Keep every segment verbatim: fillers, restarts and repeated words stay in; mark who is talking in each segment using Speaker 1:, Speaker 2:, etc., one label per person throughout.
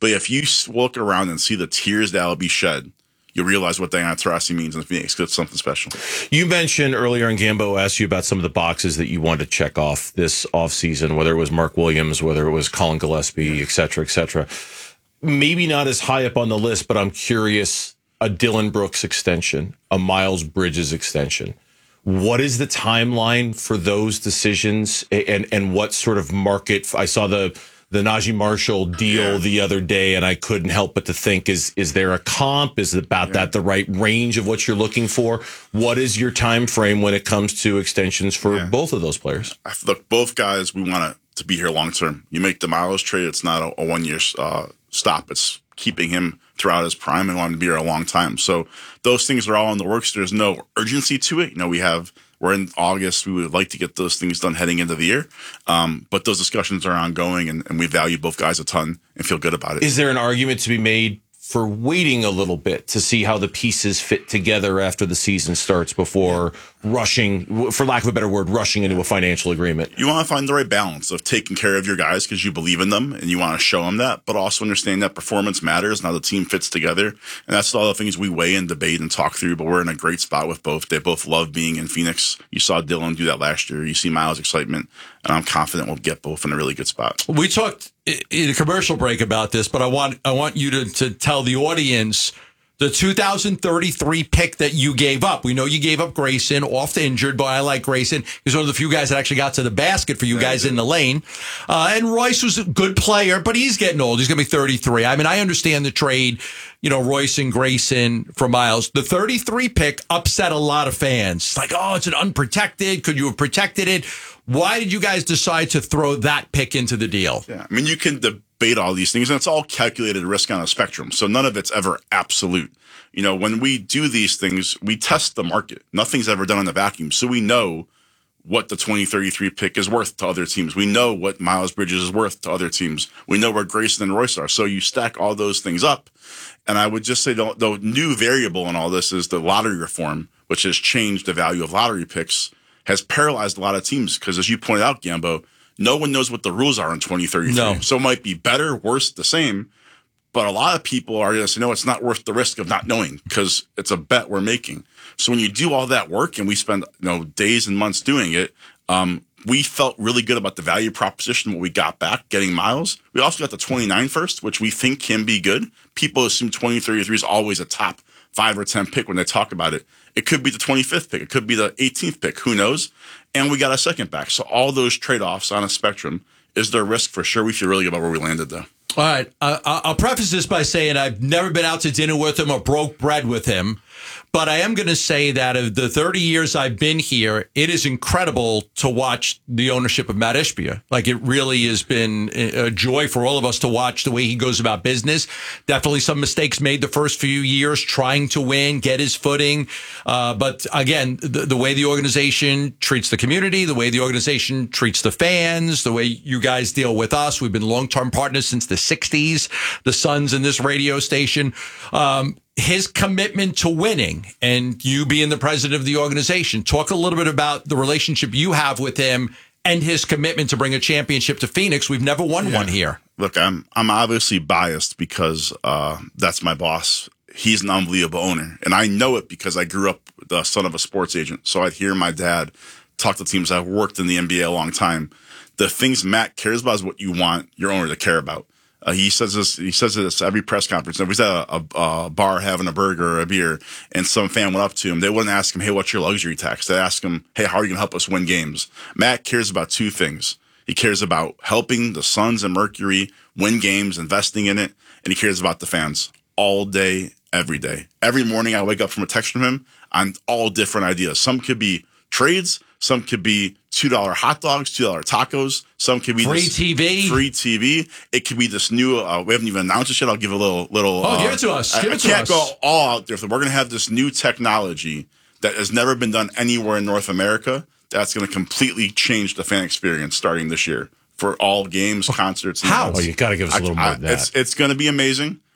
Speaker 1: But if you look around and see the tears that will be shed, you'll realize what Diana Taurasi means in Phoenix, because it's something special.
Speaker 2: You mentioned earlier, and Gambo asked you about some of the boxes that you wanted to check off this offseason, whether it was Mark Williams, whether it was Colin Gillespie, et cetera, et cetera. Maybe not as high up on the list, but I'm curious, a Dylan Brooks extension, a Miles Bridges extension. What is the timeline for those decisions, and, and what sort of market? I saw the the Najee Marshall deal yeah. the other day, and I couldn't help but to think, is is there a comp? Is about yeah. that the right range of what you're looking for? What is your time frame when it comes to extensions for yeah. both of those players?
Speaker 1: Look, both guys, we want to be here long term. You make the Miles trade, it's not a, a one-year uh, stop. It's keeping him throughout his prime and wanting to be here a long time. So those things are all in the works. There's no urgency to it. You know, we have... We're in August. We would like to get those things done heading into the year. Um, but those discussions are ongoing, and, and we value both guys a ton and feel good about it.
Speaker 2: Is there an argument to be made for waiting a little bit to see how the pieces fit together after the season starts before rushing, for lack of a better word, rushing into a financial agreement?
Speaker 1: You want to find the right balance of taking care of your guys because you believe in them and you want to show them that, but also understand that performance matters and how the team fits together. And that's all the things we weigh and debate and talk through, but we're in a great spot with both. They both love being in Phoenix. You saw Dylan do that last year. You see Miles' excitement, and I'm confident we'll get both in a really good spot.
Speaker 3: We talked in a commercial break about this, but I want I want you to, to tell the audience the two thousand thirty-three pick that you gave up. We know you gave up Grayson, off the injured, but I like Grayson. He's one of the few guys that actually got to the basket for you guys in the lane. Uh, and Royce was a good player, but he's getting old. He's going to be thirty-three. I mean, I understand the trade, you know, Royce and Grayson for Miles. The thirty-three pick upset a lot of fans. It's like, oh, it's an unprotected. Could you have protected it? Why did you guys decide to throw that pick into the deal?
Speaker 1: Yeah, I mean, you can debate all these things, and it's all calculated risk on a spectrum. So none of it's ever absolute. You know, when we do these things, we test the market. Nothing's ever done in a vacuum. So we know what the twenty thirty-three pick is worth to other teams. We know what Miles Bridges is worth to other teams. We know where Grayson and Royce are. So you stack all those things up. And I would just say the, the new variable in all this is the lottery reform, which has changed the value of lottery picks, has paralyzed a lot of teams because, as you pointed out, Gambo, no one knows what the rules are in twenty thirty-three. No. So it might be better, worse, the same. But a lot of people are going to say, no, it's not worth the risk of not knowing because it's a bet we're making. So when you do all that work, and we spend you know days and months doing it, um, we felt really good about the value proposition, what we got back, getting Miles. We also got the twenty-nine first, which we think can be good. People assume twenty thirty-three is always a top five or ten pick when they talk about it. It could be the twenty-fifth pick. It could be the eighteenth pick. Who knows? And we got a second back. So all those trade-offs on a spectrum, is there risk? For sure. We feel really good about where we landed, though.
Speaker 3: All right. Uh, I'll preface this by saying I've never been out to dinner with him or broke bread with him. But I am going to say that of the thirty years I've been here, it is incredible to watch the ownership of Matt Ishbia. Like, it really has been a joy for all of us to watch the way he goes about business. Definitely some mistakes made the first few years trying to win, get his footing. Uh, but again, the, the way the organization treats the community, the way the organization treats the fans, the way you guys deal with us. We've been long-term partners since the sixties, the Suns and this radio station. Um, His commitment to winning, and you being the president of the organization, talk a little bit about the relationship you have with him and his commitment to bring a championship to Phoenix. We've never won yeah. one here.
Speaker 1: Look, I'm I'm obviously biased because uh, that's my boss. He's an unbelievable owner, and I know it because I grew up the son of a sports agent. So I'd hear my dad talk to teams. I've worked in the N B A a long time. The things Matt cares about is what you want your owner to care about. Uh, he says this. He says this every press conference. If he's at a, a, a bar having a burger or a beer, and some fan went up to him, they wouldn't ask him, "Hey, what's your luxury tax?" They ask him, "Hey, how are you going to help us win games?" Matt cares about two things. He cares about helping the Suns and Mercury win games, investing in it, and he cares about the fans all day, every day. Every morning, I wake up from a text from him on all different ideas. Some could be trades. Some could be two dollar hot dogs, two dollar tacos. Some could be
Speaker 3: free
Speaker 1: this
Speaker 3: T V.
Speaker 1: Free T V. It could be this new, uh, we haven't even announced it yet. I'll give a little, little.
Speaker 3: Oh,
Speaker 1: uh,
Speaker 3: give it to us. Give
Speaker 1: I,
Speaker 3: it to
Speaker 1: I can't
Speaker 3: us.
Speaker 1: go all out there. We're going to have this new technology that has never been done anywhere in North America. That's going to completely change the fan experience starting this year for all games, concerts. And
Speaker 3: How?
Speaker 1: events.
Speaker 2: Oh, you got to give us a little
Speaker 1: I,
Speaker 2: more
Speaker 1: I,
Speaker 2: than that.
Speaker 1: It's, it's going to be amazing.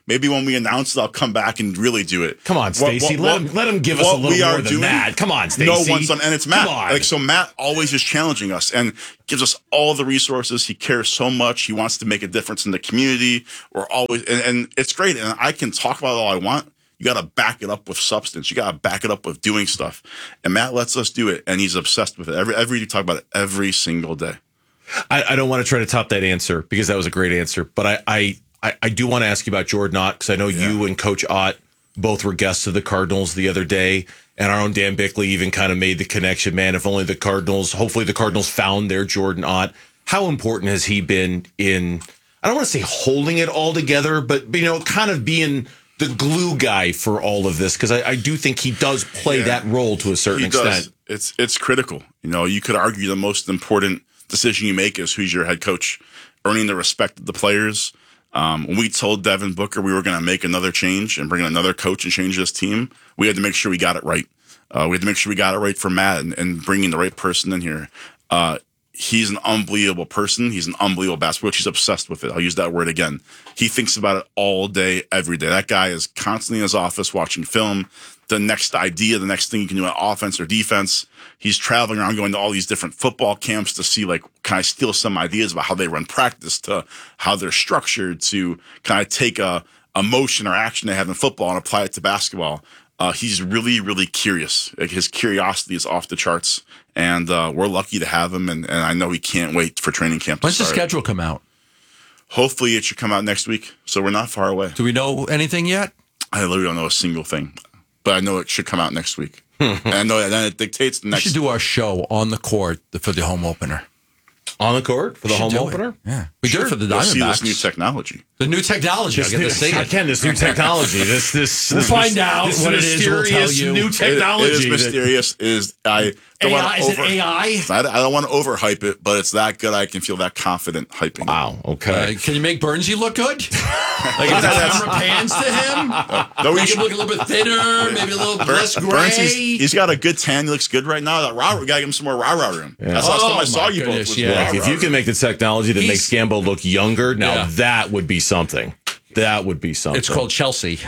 Speaker 1: maybe when we announce it, I'll come back and really do it.
Speaker 2: Come on, Stacey. Let him let him give us a little more than that. Come on, Stacey.
Speaker 1: No one's done, and it's Matt.
Speaker 2: Come on.
Speaker 1: Like, so Matt always is challenging us and gives us all the resources. He cares so much. He wants to make a difference in the community. We're always, and, and it's great. And I can talk about it all I want. You got to back it up with substance. You got to back it up with doing stuff. And Matt lets us do it, and he's obsessed with it. Every every you talk about it every single day.
Speaker 2: I, I don't want to try to top that answer because that was a great answer. But I I, I, I do want to ask you about Jordan Ott, because I know yeah. you and Coach Ott both were guests of the Cardinals the other day. And our own Dan Bickley even kind of made the connection, man, if only the Cardinals, hopefully the Cardinals found their Jordan Ott. How important has he been in, I don't want to say holding it all together, but, you know, kind of being the glue guy for all of this? Because I, I do think he does play yeah. that role to a certain
Speaker 1: he
Speaker 2: extent.
Speaker 1: Does. It's it's critical. You know, you could argue the most important decision you make is who's your head coach, earning the respect of the players. Um, when we told Devin Booker we were going to make another change and bring in another coach and change this team, we had to make sure we got it right. Uh, we had to make sure we got it right for Matt and, and bringing the right person in here. Uh, he's an unbelievable person. He's an unbelievable basketball coach. He's obsessed with it. I'll use that word again. He thinks about it all day, every day. That guy is constantly in his office watching film, the next idea, the next thing you can do on offense or defense. He's traveling around going to all these different football camps to see, like, can I steal some ideas about how they run practice, to how they're structured, to can I take a, a motion or action they have in football and apply it to basketball. Uh, he's really, really curious. Like, his curiosity is off the charts, and uh, we're lucky to have him, and, and I know he can't wait for training camp to
Speaker 3: When's
Speaker 1: start.
Speaker 3: the schedule come out?
Speaker 1: Hopefully it should come out next week, so we're not far away.
Speaker 3: Do we know anything yet?
Speaker 1: I literally don't know a single thing, but I know it should come out next week. And I know that then it dictates the next.
Speaker 3: We should do our show on the court for the home opener.
Speaker 2: On the court for the home opener?
Speaker 3: It. Yeah. We
Speaker 1: sure.
Speaker 3: do it for the
Speaker 1: You'll
Speaker 3: Diamondbacks.
Speaker 1: see this new technology.
Speaker 3: The new technology.
Speaker 2: This
Speaker 3: I get
Speaker 2: new,
Speaker 3: to see it.
Speaker 2: Again, this new technology. This, this,
Speaker 3: we'll
Speaker 2: this
Speaker 3: find
Speaker 2: this,
Speaker 3: out
Speaker 2: this
Speaker 3: what it is. We'll tell you.
Speaker 2: New technology.
Speaker 1: It, it is mysterious. Is I don't
Speaker 3: A I,
Speaker 1: want to
Speaker 3: is
Speaker 1: over,
Speaker 3: it A I?
Speaker 1: I, I don't want to overhype it, but it's that good. I can feel that confident hyping.
Speaker 2: Wow. Okay.
Speaker 3: Uh, can you make Burnsy look good? Like if the camera pans to him,
Speaker 1: uh, no,
Speaker 3: make him look a little bit thinner, maybe a little
Speaker 1: Bur-
Speaker 3: less gray.
Speaker 1: Burns, he's, he's got a good tan. He looks good right now. That rah, we gotta give him some more rah rah room.
Speaker 2: Yeah.
Speaker 1: That's the last
Speaker 3: Oh,
Speaker 1: time I saw
Speaker 3: my
Speaker 1: you
Speaker 3: goodness,
Speaker 1: both. Was
Speaker 3: yeah.
Speaker 1: rah-rah
Speaker 2: If you can make the technology that
Speaker 3: He's-
Speaker 2: makes Gambo look younger, now
Speaker 3: Yeah.
Speaker 2: that would be something. That would be something.
Speaker 3: It's called Chelsea.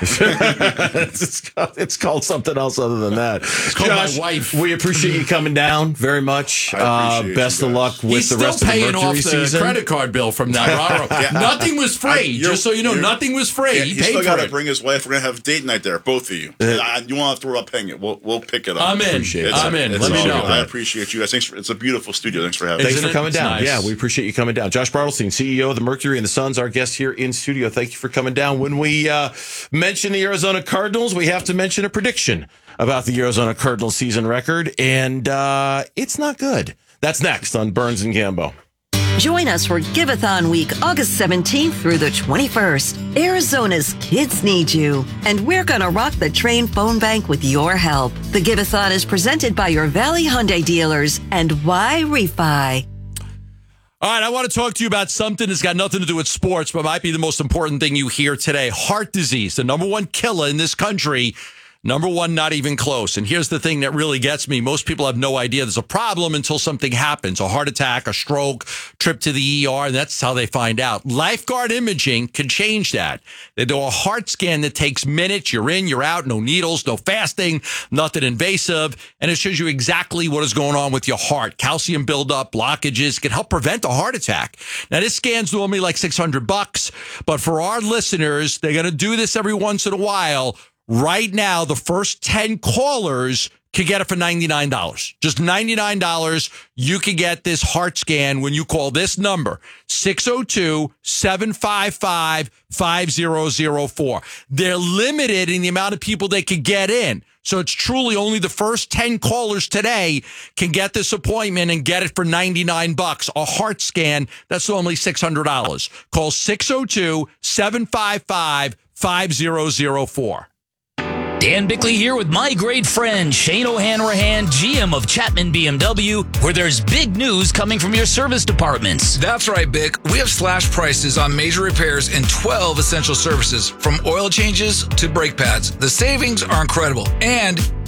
Speaker 2: it's, called, it's called something else other than that. It's
Speaker 3: called
Speaker 2: Josh,
Speaker 3: my wife.
Speaker 2: We appreciate you coming down very much.
Speaker 1: I
Speaker 2: Uh,
Speaker 1: appreciate
Speaker 2: best
Speaker 1: you
Speaker 2: of
Speaker 1: guys.
Speaker 2: luck with
Speaker 3: He's
Speaker 2: the
Speaker 3: still
Speaker 2: rest of the
Speaker 3: paying
Speaker 2: Mercury
Speaker 3: off the
Speaker 2: season.
Speaker 3: credit card bill from that rah-rah.
Speaker 1: Yeah.
Speaker 3: Nothing was free.
Speaker 1: I- you're-
Speaker 3: just so you know,
Speaker 1: you're-
Speaker 3: nothing was free.
Speaker 1: Yeah,
Speaker 3: he
Speaker 1: he's
Speaker 3: paid
Speaker 1: still
Speaker 3: for
Speaker 1: got to
Speaker 3: it.
Speaker 1: bring his wife. We're gonna have date night there, both of you. I, you want to throw up paying it? We'll we'll pick it up.
Speaker 3: I'm in.
Speaker 2: Appreciate it.
Speaker 3: I'm in.
Speaker 1: It's
Speaker 3: Let me
Speaker 1: all
Speaker 3: know.
Speaker 1: good. I appreciate you guys. Thanks for, it's a beautiful studio. Thanks for having
Speaker 3: Isn't
Speaker 1: me.
Speaker 2: Thanks for coming
Speaker 3: It's
Speaker 2: down.
Speaker 3: nice.
Speaker 2: Yeah, we appreciate you coming down. Josh Bartelstein, C E O of the Mercury and the Suns, our guest here in studio. Thank you for coming down. When we uh, mention the Arizona Cardinals, we have to mention a prediction about the Arizona Cardinals season record, and uh, it's not good. That's next on Burns and Gambo.
Speaker 4: Join us for Giveathon Week, August seventeenth through the twenty-first. Arizona's kids need you, and we're going to rock the Train phone bank with your help. The Giveathon is presented by your Valley Hyundai dealers and Y Refi.
Speaker 3: All right, I want to talk to you about something that's got nothing to do with sports, but might be the most important thing you hear today. Heart disease, the number one killer in this country. Number one, not even close. And here's the thing that really gets me. Most people have no idea there's a problem until something happens. A heart attack, a stroke, trip to the E R, and that's how they find out. Lifeguard Imaging can change that. They do a heart scan that takes minutes. You're in, you're out, no needles, no fasting, nothing invasive. And it shows you exactly what is going on with your heart. Calcium buildup, blockages can help prevent a heart attack. Now, this scan's normally like six hundred bucks, but for our listeners, they're going to do this every once in a while. Right now, the first ten callers can get it for ninety-nine dollars. Just ninety-nine dollars. You can get this heart scan when you call this number, six oh two, seven five five, five oh oh four. They're limited in the amount of people they can get in. So it's truly only the first ten callers today can get this appointment and get it for ninety-nine bucks. A heart scan, that's normally six hundred dollars. Call six oh two, seven five five, five oh oh four.
Speaker 5: Dan Bickley here with my great friend Shane O'Hanrahan, G M of Chapman B M W, where there's big news coming from your service departments.
Speaker 6: That's right, Bick. We have slash prices on major repairs and twelve essential services, from oil changes to brake pads. The savings are incredible, and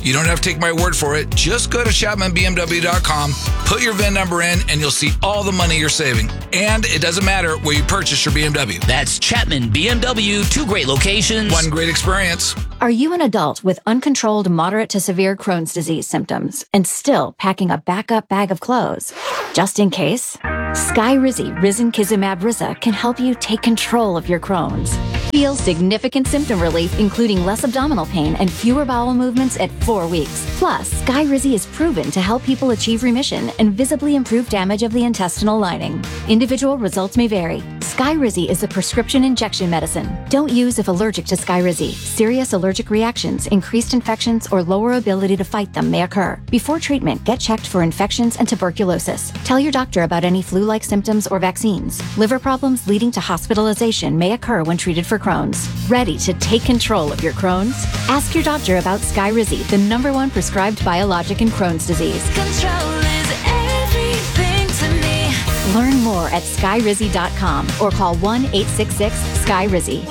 Speaker 6: You don't have to take my word for it. Just go to Chapman B M W dot com, put your V I N number in, and you'll see all the money you're saving. And it doesn't matter where you purchase your B M W.
Speaker 5: That's Chapman B M W, two great locations.
Speaker 6: One great experience.
Speaker 7: Are you an adult with uncontrolled moderate to severe Crohn's disease symptoms and still packing a backup bag of clothes? Just in case, Skyrizi Risankizumab Riza can help you take control of your Crohn's. Feel significant symptom relief, including less abdominal pain and fewer bowel movements at four weeks. Plus, Skyrizi is proven to help people achieve remission and visibly improve damage of the intestinal lining. Individual results may vary. Skyrizi is a prescription injection medicine. Don't use if allergic to Skyrizi. Serious allergic reactions, increased infections, or lower ability to fight them may occur. Before treatment, get checked for infections and tuberculosis. Tell your doctor about any flu-like symptoms or vaccines. Liver problems leading to hospitalization may occur when treated for Crohn's. Ready to take control of your Crohn's? Ask your doctor about Skyrizi, the number one prescribed biologic in Crohn's disease.
Speaker 8: Control is everything to me.
Speaker 7: Learn more at skyrizi dot com or call one eight six six sky rizi.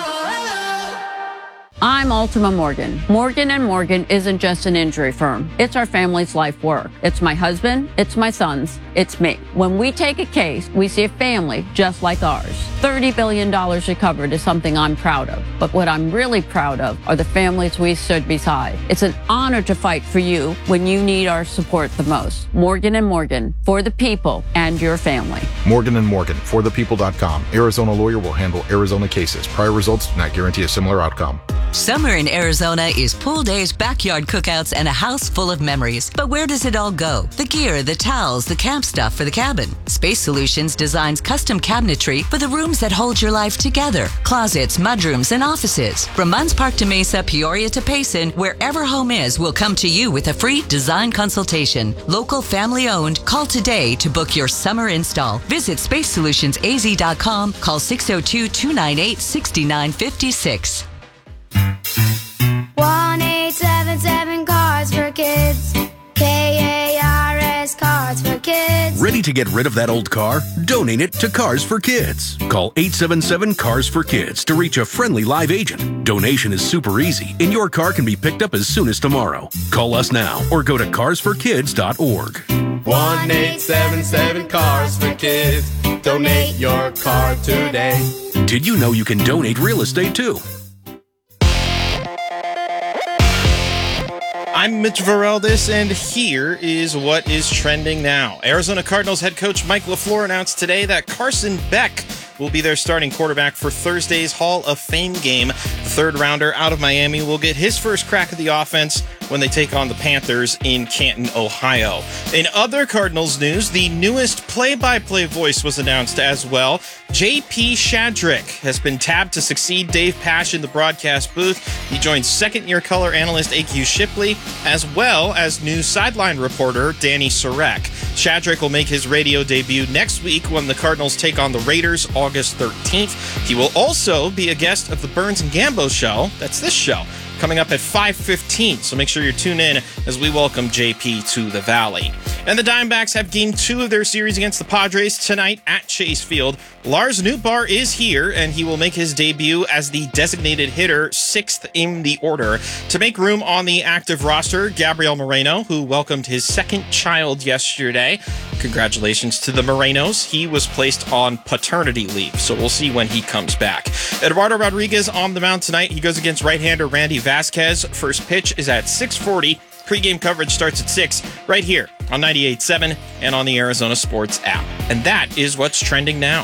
Speaker 9: I'm Ultima Morgan. Morgan and Morgan isn't just an injury firm. It's our family's life work. It's my husband, it's my sons, it's me. When we take a case, we see a family just like ours. thirty billion dollars recovered is something I'm proud of. But what I'm really proud of are the families we stood beside. It's an honor to fight for you when you need our support the most. Morgan and Morgan, for the people and your family.
Speaker 10: Morgan and Morgan, for the people dot com. Arizona lawyer will handle Arizona cases. Prior results do not guarantee a similar outcome.
Speaker 11: Summer in Arizona is pool days, backyard cookouts, and a house full of memories. But where does it all go? The gear, the towels, the camp stuff for the cabin. Space Solutions designs custom cabinetry for the rooms that hold your life together. Closets, mudrooms, and offices. From Munns Park to Mesa, Peoria to Payson, wherever home is, will come to you with a free design consultation. Local, family owned. Call today to book your summer install. Visit space solutions a z dot com. Call six oh two, two nine eight, six nine five six.
Speaker 8: one eight seven seven Cars for Kids. K A R S Cars for Kids.
Speaker 12: Ready to get rid of that old car? Donate it to Cars for Kids. Call eight seven seven Cars for Kids to reach a friendly live agent. Donation is super easy, and your car can be picked up as soon as tomorrow. Call us now or go to cars for kids dot org.
Speaker 13: one eight seven seven Cars for Kids. Donate your car today.
Speaker 12: Did you know you can donate real estate too?
Speaker 14: I'm Mitch Vareldis, and here is what is trending now. Arizona Cardinals head coach Mike LaFleur announced today that Carson Beck will be their starting quarterback for Thursday's Hall of Fame game. The third rounder out of Miami will get his first crack at the offense when they take on the Panthers in Canton, Ohio. In other Cardinals news, the newest play-by-play voice was announced as well. J P Shadrick has been tabbed to succeed Dave Pasch in the broadcast booth. He joins second-year color analyst A Q Shipley, as well as new sideline reporter Danny Sarek. Shadrick will make his radio debut next week when the Cardinals take on the Raiders August thirteenth. He will also be a guest of the Burns and Gambo show. That's this show, coming up at five fifteen, so make sure you tune in as we welcome J P to the Valley. And the Diamondbacks have game two of their series against the Padres tonight at Chase Field. Lars Nootbaar is here, and he will make his debut as the designated hitter, sixth in the order. To make room on the active roster, Gabriel Moreno, who welcomed his second child yesterday. Congratulations to the Morenos. He was placed on paternity leave, so we'll see when he comes back. Eduardo Rodriguez on the mound tonight. He goes against right-hander Randy Vasquez. First pitch is at six forty. Pre-game coverage starts at six, right here on ninety-eight point seven and on the Arizona Sports app. And that is what's trending now.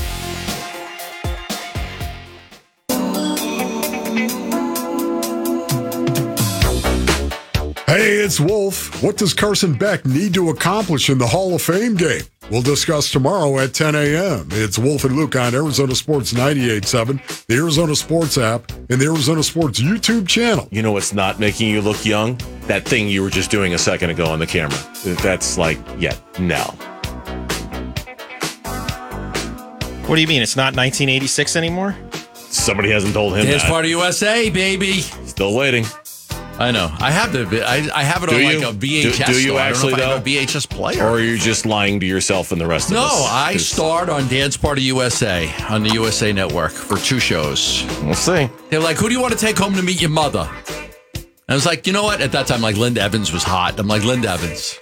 Speaker 15: Hey, it's Wolf. What does Carson Beck need to accomplish in the Hall of Fame game? We'll discuss tomorrow at ten a.m. It's Wolf and Luke on Arizona Sports ninety-eight point seven, the Arizona Sports app, and the Arizona Sports YouTube channel.
Speaker 2: You know what's not making you look young? That thing you were just doing a second ago on the camera. That's like, yeah, no.
Speaker 14: What do you mean? It's not nineteen eighty-six anymore?
Speaker 2: Somebody hasn't told him
Speaker 3: Dance
Speaker 2: that.
Speaker 3: Party U S A, baby.
Speaker 2: Still waiting.
Speaker 3: I know. I have the. I, I have it
Speaker 2: do
Speaker 3: on
Speaker 2: you?
Speaker 3: like a V H S.
Speaker 2: Do, do you
Speaker 3: store.
Speaker 2: actually
Speaker 3: I don't know if I
Speaker 2: though?
Speaker 3: have a V H S player.
Speaker 2: Or are you just lying to yourself and the rest of
Speaker 3: no,
Speaker 2: us?
Speaker 3: No, I starred on Dance Party U S A on the U S A Network for two shows.
Speaker 2: We'll see.
Speaker 3: They're like, "Who do you want to take home to meet your mother?" I was like, you know what? At that time, like Linda Evans was hot. I'm like, Linda Evans.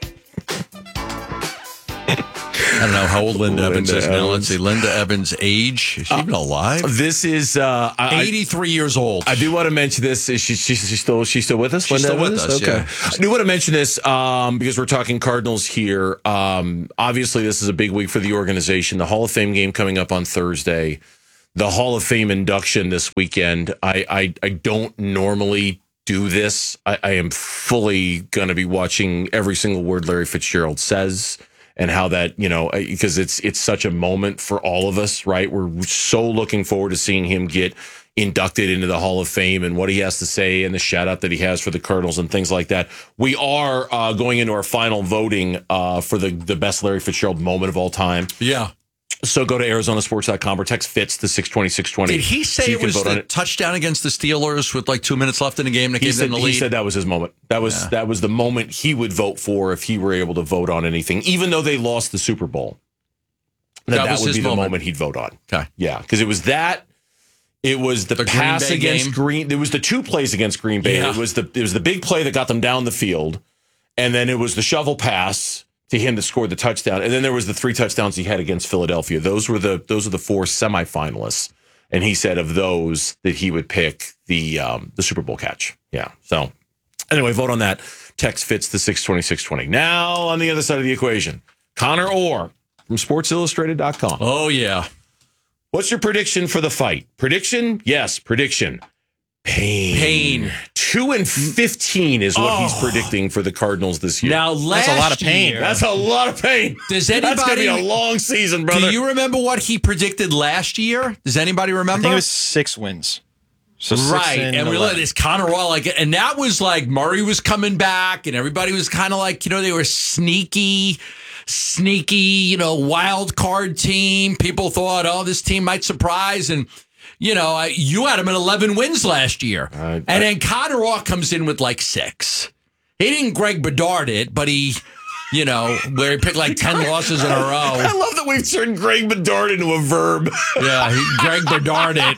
Speaker 3: I don't know how old Linda, Linda Evans is now. Let's see. Linda Evans' age. Is she uh, even alive?
Speaker 2: This is uh,
Speaker 3: eighty-three I, years old.
Speaker 2: I do want to mention this. Is she, she, she still she's still with us?
Speaker 3: She's
Speaker 2: Linda
Speaker 3: still
Speaker 2: Evans?
Speaker 3: with us,
Speaker 2: okay.
Speaker 3: yeah.
Speaker 2: I do want to mention this um, because we're talking Cardinals here. Um, obviously, this is a big week for the organization. The Hall of Fame game coming up on Thursday. The Hall of Fame induction this weekend. I, I, I don't normally do this. I, I am fully going to be watching every single word Larry Fitzgerald says. And how that, you know, because it's it's such a moment for all of us, right? We're so looking forward to seeing him get inducted into the Hall of Fame and what he has to say and the shout out that he has for the Cardinals and things like that. We are uh, going into our final voting uh, for the, the best Larry Fitzgerald moment of all time.
Speaker 3: Yeah.
Speaker 2: So go to Arizona Sports dot com or text Fitz to six twenty, six twenty.
Speaker 3: Did he say
Speaker 2: so
Speaker 3: it was the
Speaker 2: it.
Speaker 3: touchgave against the Steelers with like two minutes left in the game that
Speaker 2: he
Speaker 3: gave
Speaker 2: said,
Speaker 3: them the lead?
Speaker 2: He said that was his moment. That was yeah. that was the moment he would vote for if he were able to vote on anything, even though they lost the Super Bowl. That, that, that would be moment. the moment he'd vote on.
Speaker 3: Okay.
Speaker 2: Yeah, because it was that. It was the, the pass against game. Green. There was the two plays against Green Bay. Yeah. It was the it was the big play that got them down the field, and then it was the shovel pass to him to score the touchdown, and then there was the three touchdowns he had against Philadelphia. Those were the those are the four semifinalists, and he said of those that he would pick the um, the Super Bowl catch. Yeah. So anyway, vote on that. Text Fitz to six twenty, six twenty. Now on the other side of the equation, Connor Orr from Sports Illustrated dot com.
Speaker 3: Oh yeah.
Speaker 2: What's your prediction for the fight? Prediction? Yes. Prediction. Pain.
Speaker 3: Pain.
Speaker 2: Two and fifteen is what
Speaker 3: oh.
Speaker 2: he's predicting for the Cardinals this year.
Speaker 3: Now, last
Speaker 14: That's a lot of pain.
Speaker 3: year,
Speaker 2: That's a lot of pain.
Speaker 3: Does anybody?
Speaker 2: That's going to be a long season, brother.
Speaker 3: Do you remember what he predicted last year? Does anybody remember?
Speaker 14: I think it was six wins. So
Speaker 3: right,
Speaker 14: and,
Speaker 3: and we let this Connor Orr like, and that was like Murray was coming back, and everybody was kind of like, you know, they were sneaky, sneaky, you know, wild card team. People thought, oh, this team might surprise, and you know, you had him at eleven wins last year,
Speaker 2: I, I,
Speaker 3: and then Connor Orr comes in with like six. He didn't Greg Bedard it, but he, you know, where he picked like ten losses in a row.
Speaker 2: I love that we've turned Greg Bedard into a verb.
Speaker 3: Yeah, he Greg Bedard it.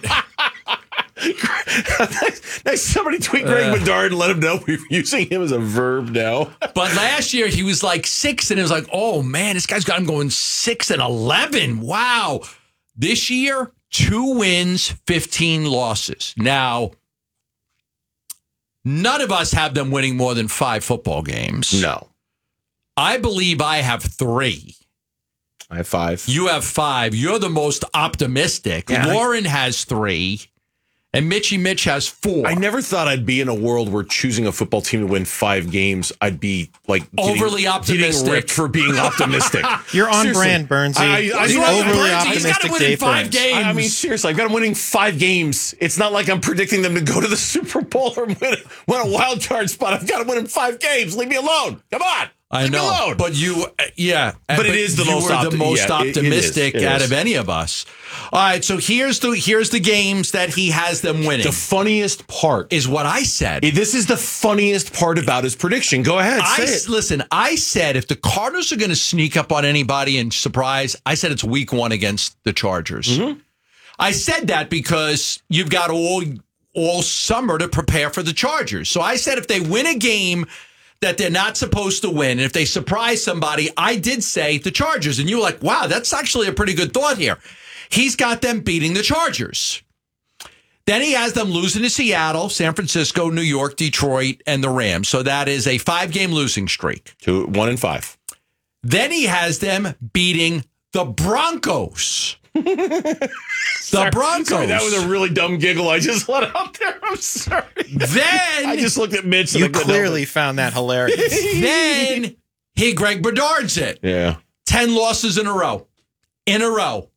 Speaker 2: Nice, somebody tweet Greg uh, Bedard and let him know we're using him as a verb now.
Speaker 3: But last year he was like six, and it was like, oh man, this guy's got him going six and eleven. Wow. This year, two wins, fifteen losses. Now, none of us have them winning more than five football games.
Speaker 2: No.
Speaker 3: I believe I have three.
Speaker 2: I have five.
Speaker 3: You have five. You're the most optimistic.
Speaker 2: Yeah,
Speaker 3: Lauren
Speaker 2: I...
Speaker 3: has three. And Mitchie Mitch has four.
Speaker 2: I never thought I'd be in a world where choosing a football team to win five games, I'd be like getting,
Speaker 3: overly optimistic
Speaker 2: getting ripped for being optimistic.
Speaker 14: You're on
Speaker 2: seriously.
Speaker 14: brand, Bernsey.
Speaker 2: I, I,
Speaker 14: the
Speaker 2: I,
Speaker 14: overly
Speaker 3: Bernsey.
Speaker 14: optimistic
Speaker 3: He's
Speaker 14: Dave
Speaker 3: five
Speaker 14: Burns.
Speaker 3: games.
Speaker 2: I mean, seriously, I've got them winning five games. It's not like I'm predicting them to go to the Super Bowl or win, win a wild card spot. I've got to win in five games. Leave me alone. Come on.
Speaker 3: I
Speaker 2: Leave
Speaker 3: know,
Speaker 2: me alone.
Speaker 3: but you, uh, yeah,
Speaker 2: but, but it is the
Speaker 3: you
Speaker 2: most,
Speaker 3: were
Speaker 2: opti-
Speaker 3: the most
Speaker 2: yeah, it,
Speaker 3: optimistic
Speaker 2: it is, it
Speaker 3: out
Speaker 2: is.
Speaker 3: of any of us. All right, so here's the here's the games that he has them winning.
Speaker 2: The funniest part
Speaker 3: is what I said.
Speaker 2: This is the funniest part about his prediction. Go ahead,
Speaker 3: I,
Speaker 2: say it.
Speaker 3: Listen, I said if the Cardinals are going to sneak up on anybody and surprise, I said it's week one against the Chargers.
Speaker 2: Mm-hmm.
Speaker 3: I said that because you've got all all summer to prepare for the Chargers. So I said if they win a game that they're not supposed to win, and if they surprise somebody, I did say the Chargers. And you were like, wow, that's actually a pretty good thought here. He's got them beating the Chargers. Then he has them losing to Seattle, San Francisco, New York, Detroit, and the Rams. So that is a five-game losing streak.
Speaker 2: Two, one and five.
Speaker 3: Then he has them beating the Broncos. The
Speaker 2: sorry,
Speaker 3: Broncos.
Speaker 2: Sorry, that was a really dumb giggle I just let out there. I'm sorry.
Speaker 3: Then
Speaker 2: I just looked at Mitch.
Speaker 14: You
Speaker 2: and
Speaker 14: clearly found that hilarious.
Speaker 3: Then he Greg Bedard's it.
Speaker 2: Yeah.
Speaker 3: Ten losses in a row. In a row.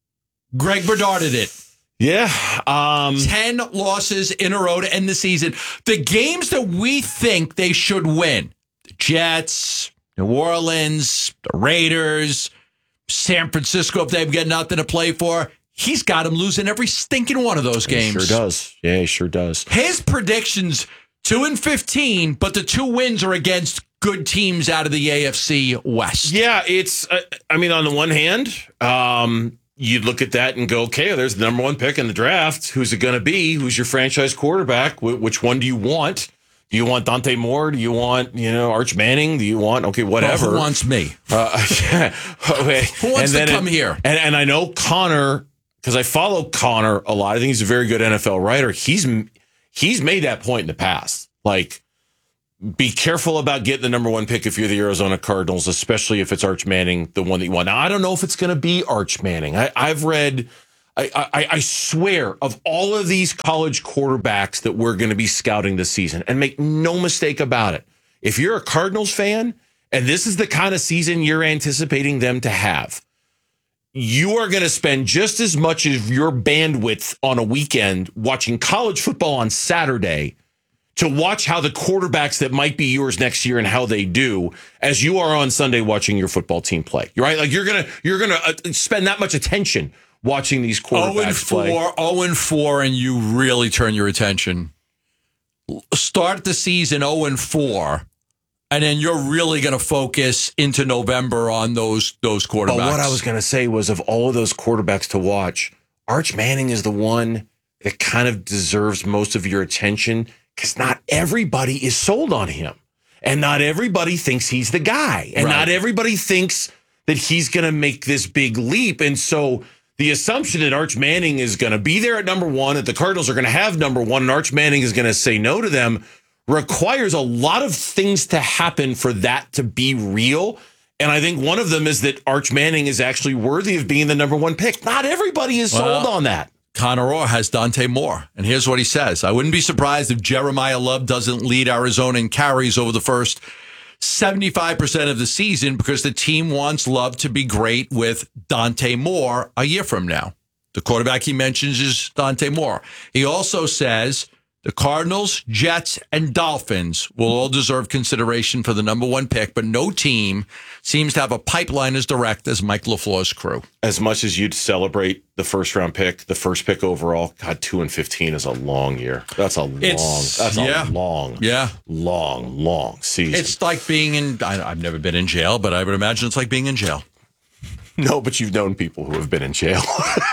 Speaker 3: Greg Bedarded it.
Speaker 2: Yeah. Um,
Speaker 3: Ten losses in a row to end the season. The games that we think they should win. The Jets, New Orleans, the Raiders, San Francisco, if they've got nothing to play for. He's got them losing every stinking one of those games.
Speaker 2: He sure does. Yeah, he sure does.
Speaker 3: His predictions, two and fifteen, but the two wins are against good teams out of the A F C West.
Speaker 2: Yeah, it's, uh, I mean, on the one hand, um, you'd look at that and go, okay, there's the number one pick in the draft. Who's it going to be? Who's your franchise quarterback? Wh- which one do you want? Do you want Dante Moore? Do you want, you know, Arch Manning? Do you want, okay, whatever.
Speaker 3: Well, who wants me?
Speaker 2: Uh, yeah. Okay.
Speaker 3: Who wants
Speaker 2: and
Speaker 3: to come
Speaker 2: it,
Speaker 3: here?
Speaker 2: And, and I know Connor, because I follow Connor a lot. I think he's a very good N F L writer. He's he's made that point in the past. Like, be careful about getting the number one pick if you're the Arizona Cardinals, especially if it's Arch Manning, the one that you want. Now, I don't know if it's going to be Arch Manning. I, I've read... I, I, I swear, of all of these college quarterbacks that we're going to be scouting this season, and make no mistake about it, if you're a Cardinals fan and this is the kind of season you're anticipating them to have, you are going to spend just as much of your bandwidth on a weekend watching college football on Saturday to watch how the quarterbacks that might be yours next year and how they do as you are on Sunday watching your football team play. You're right? Like you're going to you're going to spend that much attention watching these quarterbacks
Speaker 3: oh and four,
Speaker 2: play.
Speaker 3: oh and four, and you really turn your attention. Start the season oh and four, and then you're really going to focus into November on those those quarterbacks.
Speaker 2: But what I was going to say was, of all of those quarterbacks to watch, Arch Manning is the one that kind of deserves most of your attention because not everybody is sold on him, and not everybody thinks he's the guy, and
Speaker 3: Right.
Speaker 2: not everybody thinks that he's going to make this big leap, and so the assumption that Arch Manning is going to be there at number one, that the Cardinals are going to have number one, and Arch Manning is going to say no to them, requires a lot of things to happen for that to be real. And I think one of them is that Arch Manning is actually worthy of being the number one pick. Not everybody is sold
Speaker 3: Well,
Speaker 2: on that.
Speaker 3: Connor Orr has Dante Moore, and here's what he says. I wouldn't be surprised if Jeremiah Love doesn't lead Arizona in carries over the first seventy-five percent of the season because the team wants Love to be great with Dante Moore a year from now. The quarterback he mentions is Dante Moore. He also says the Cardinals, Jets, and Dolphins will all deserve consideration for the number one pick, but no team seems to have a pipeline as direct as Mike LaFleur's crew.
Speaker 2: As much as you'd celebrate the first round pick, the first pick overall, God, two and fifteen is a long year. That's a long,
Speaker 3: It's-
Speaker 2: that's
Speaker 3: yeah.
Speaker 2: a long,
Speaker 3: Yeah.
Speaker 2: long, long season.
Speaker 3: It's like being in, I, I've never been in jail, but I would imagine it's like being in jail.
Speaker 2: No, but you've known people who have been in jail.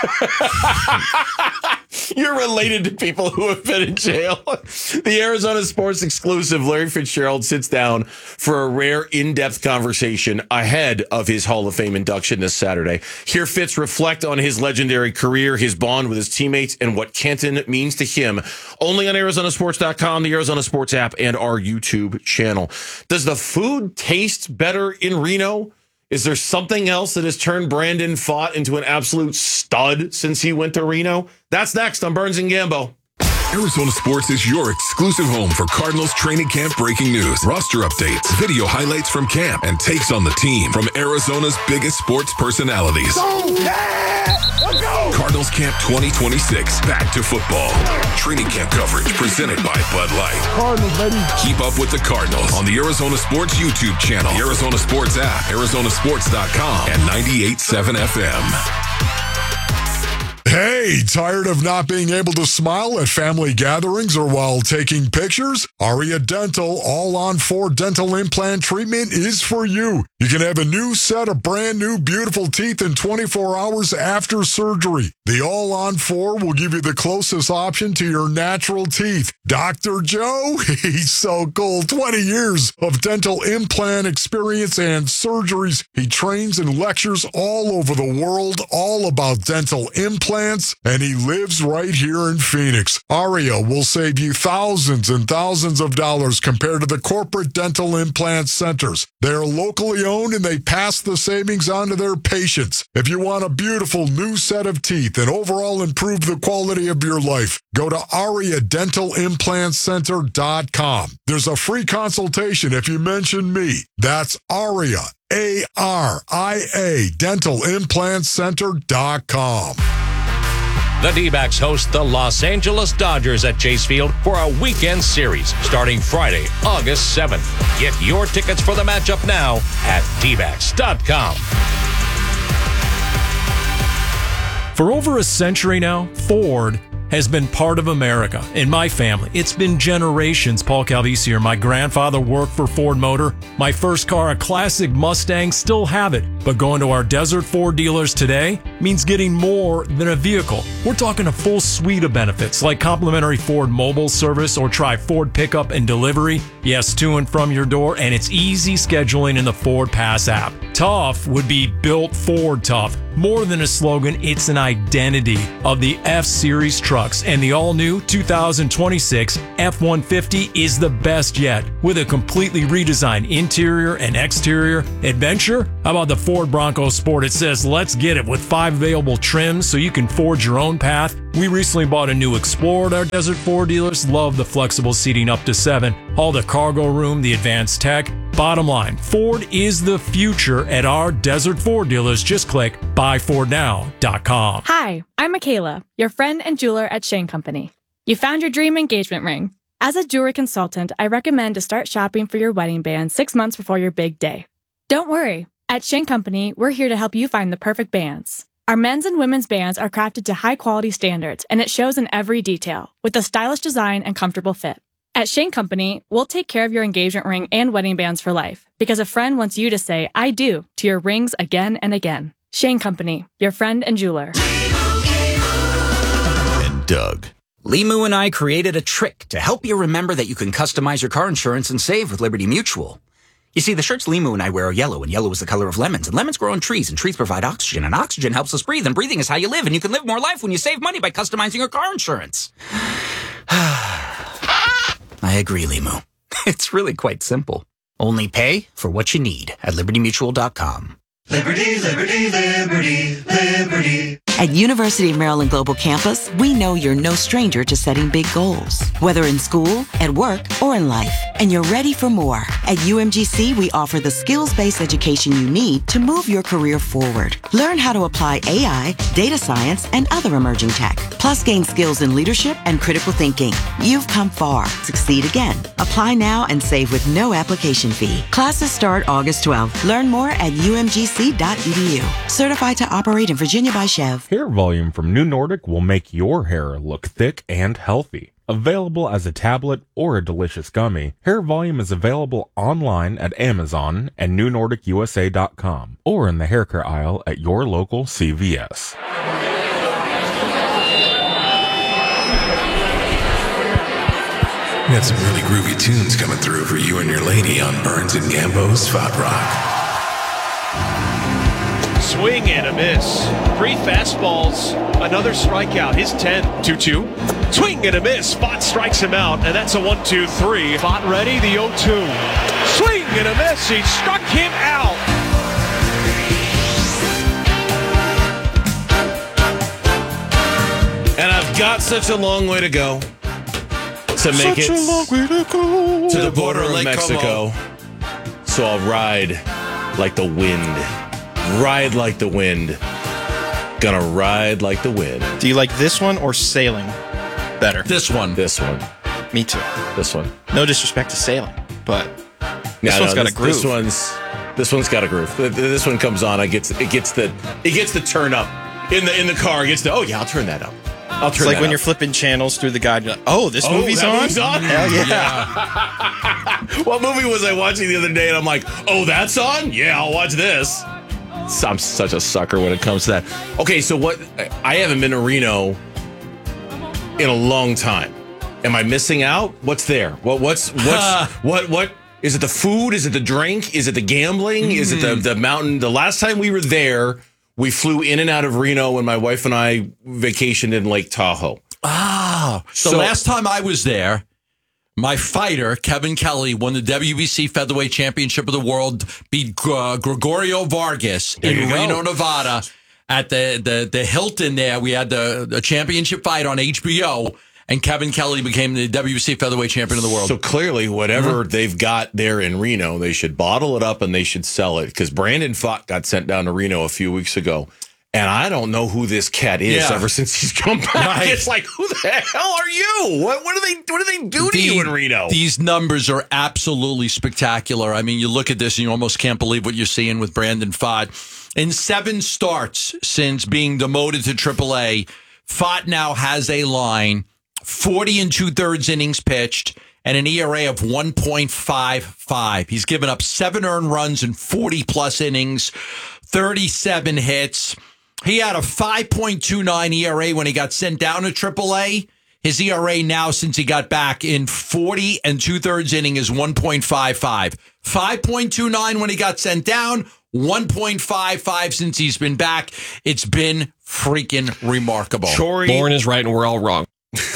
Speaker 2: You're related to people who have been in jail. The Arizona Sports exclusive, Larry Fitzgerald sits down for a rare in-depth conversation ahead of his Hall of Fame induction this Saturday. Hear Fitz reflect on his legendary career, his bond with his teammates, and what Kenton means to him. Only on Arizona Sports dot com, the Arizona Sports app, and our YouTube channel. Does the food taste better in Reno? Is there something else that has turned Brandon Pfaadt into an absolute stud since he went to Reno? That's next on Burns and Gambo.
Speaker 16: Arizona Sports is your exclusive home for Cardinals training camp breaking news, roster updates, video highlights from camp, and takes on the team from Arizona's biggest sports personalities.
Speaker 13: Go! Yeah! Let's go!
Speaker 16: Cardinals Camp twenty twenty-six, back to football. Training camp coverage presented by Bud Light.
Speaker 15: Cardinals, baby.
Speaker 16: Keep up with the Cardinals on the Arizona Sports YouTube channel, the Arizona Sports app, Arizona Sports dot com, and ninety-eight point seven F M.
Speaker 15: Hey, tired of not being able to smile at family gatherings or while taking pictures? Aria Dental all-on-four dental implant treatment is for you. You can have a new set of brand new beautiful teeth in twenty-four hours after surgery. The all-on-four will give you the closest option to your natural teeth. Doctor Joe, he's so cool. twenty years of dental implant experience and surgeries. He trains and lectures all over the world, all about dental implants. And he lives right here in Phoenix. Aria will save you thousands and thousands of dollars compared to the corporate dental implant centers. They're locally owned and they pass the savings on to their patients. If you want a beautiful new set of teeth and overall improve the quality of your life, go to aria dental implant center dot com. There's a free consultation if you mention me. That's Aria, A R I A, dental implant center dot com.
Speaker 17: The D-backs host the Los Angeles Dodgers at Chase Field for a weekend series starting Friday, August seventh. Get your tickets for the matchup now at D backs dot com.
Speaker 18: For over a century now, Ford has been part of America. In my family, it's been generations. Paul Calvisi here. My grandfather worked for Ford Motor. My first car, a classic Mustang, still have it. But going to our Desert Ford dealers today means getting more than a vehicle. We're talking a full suite of benefits like complimentary Ford mobile service or try Ford pickup and delivery. Yes, to and from your door, and it's easy scheduling in the Ford Pass app. Tough would be built Ford tough. More than a slogan, it's an identity of the F-Series trucks, and the all-new two thousand twenty-six F one fifty is the best yet. With a completely redesigned interior and exterior adventure, how about the Ford Bronco Sport? It says, let's get it, with five available trims so you can forge your own path. We recently bought a new Explorer at our Desert Ford dealers. Love the flexible seating up to seven. All the cargo room, the advanced tech. Bottom line, Ford is the future at our Desert Ford dealers. Just click buy ford now dot com.
Speaker 19: Hi, I'm Michaela, your friend and jeweler at Shane Company. You found your dream engagement ring. As a jewelry consultant, I recommend to start shopping for your wedding band six months before your big day. Don't worry. At Shane Company, we're here to help you find the perfect bands. Our men's and women's bands are crafted to high-quality standards, and it shows in every detail, with a stylish design and comfortable fit. At Shane Company, we'll take care of your engagement ring and wedding bands for life, because a friend wants you to say, I do, to your rings again and again. Shane Company, your friend and jeweler.
Speaker 20: And Doug. Limu and I created a trick to help you remember that you can customize your car insurance and save with Liberty Mutual. You see, the shirts Limu and I wear are yellow, and yellow is the color of lemons, and lemons grow on trees, and trees provide oxygen, and oxygen helps us breathe, and breathing is how you live, and you can live more life when you save money by customizing your car insurance. I agree, Limu. It's really quite simple. Only pay for what you need at liberty mutual dot com.
Speaker 21: Liberty, liberty, liberty, liberty.
Speaker 22: At University of Maryland Global Campus, we know you're no stranger to setting big goals, whether in school, at work, or in life. And you're ready for more. At U M G C, we offer the skills-based education you need to move your career forward. Learn how to apply A I, data science, and other emerging tech. Plus, gain skills in leadership and critical thinking. You've come far. Succeed again. Apply now and save with no application fee. Classes start August twelfth. Learn more at U M G C dot E D U. Certified to operate in Virginia by Chev.
Speaker 23: Hair volume from New Nordic will make your hair look thick and healthy. Available as a tablet or a delicious gummy, Hair Volume is available online at Amazon and new nordic u s a dot com or in the hair care aisle at your local C V S.
Speaker 16: We got some really groovy tunes coming through for you and your lady on Burns and Gambo's Spot Rock.
Speaker 24: Swing and a miss. Three fastballs, another strikeout. His ten. two two. Swing and a miss. Spot strikes him out, and that's a one two three. Spot ready, the oh two. Swing and a miss. He struck him out.
Speaker 2: And I've got such a long way to go to make
Speaker 14: Such
Speaker 2: it
Speaker 14: a long way to go.
Speaker 2: to the border of
Speaker 14: Lake
Speaker 2: Mexico. So I'll ride like the wind. Ride like the wind. Gonna ride like the wind.
Speaker 14: Do you like this one or sailing better?
Speaker 3: This one.
Speaker 2: This one.
Speaker 14: Me too.
Speaker 2: This one.
Speaker 14: No disrespect to sailing, but this
Speaker 2: Yeah,
Speaker 14: one's
Speaker 2: no,
Speaker 14: got
Speaker 2: this,
Speaker 14: a groove.
Speaker 2: This one's this one's got a groove. Th- th- This one comes on. I gets it gets the it gets the turn up in the in the car. It gets the oh yeah, I'll turn that up. I'll
Speaker 14: It's
Speaker 2: turn
Speaker 14: like
Speaker 2: that
Speaker 14: when
Speaker 2: up.
Speaker 14: you're flipping channels through the guide. You're like, oh, this
Speaker 2: Oh,
Speaker 14: movie's
Speaker 2: that
Speaker 14: on?
Speaker 2: movie's on?
Speaker 14: Hell yeah.
Speaker 2: Yeah. What movie was I watching the other day? And I'm like, oh, that's on? Yeah, I'll watch this. I'm such a sucker when it comes to that. Okay, so what? I haven't been to Reno in a long time. Am I missing out? What's there? What? What's what's what? What is it? The food? Is it the drink? Is it the gambling? Mm. Is it the the mountain? The last time we were there, we flew in and out of Reno when my wife and I vacationed in Lake Tahoe.
Speaker 3: Ah, the
Speaker 2: So-
Speaker 3: last time I was there, my fighter, Kevin Kelly, won the W B C Featherweight Championship of the World, beat uh, Gregorio Vargas
Speaker 2: There you
Speaker 3: in
Speaker 2: go.
Speaker 3: Reno, Nevada at the, the, the Hilton there. We had the, the championship fight on H B O, and Kevin Kelly became the W B C Featherweight Champion of the world.
Speaker 2: So clearly, whatever
Speaker 3: Mhm.
Speaker 2: they've got there in Reno, they should bottle it up and they should sell it. Because Brandon Fott got sent down to Reno a few weeks ago. And I don't know who this cat is
Speaker 3: Yeah.
Speaker 2: ever since he's come back.
Speaker 3: Right.
Speaker 2: It's like, who the hell are you? What, what do they what do they do to
Speaker 3: The-
Speaker 2: you in Reno?
Speaker 3: These numbers are absolutely spectacular. I mean, you look at this and you almost can't believe what you're seeing with Brandon Fott. In seven starts since being demoted to triple A, Fott now has a line, forty and two-thirds innings pitched, and an E R A of one point five five. He's given up seven earned runs in forty-plus innings, thirty-seven hits. He had a five point two nine E R A when he got sent down to triple A. His E R A now, since he got back in forty and two-thirds inning, is one point five five. five point two nine when he got sent down, one point five five since he's been back. It's been freaking remarkable.
Speaker 24: Chory. Lauren is right and we're all wrong.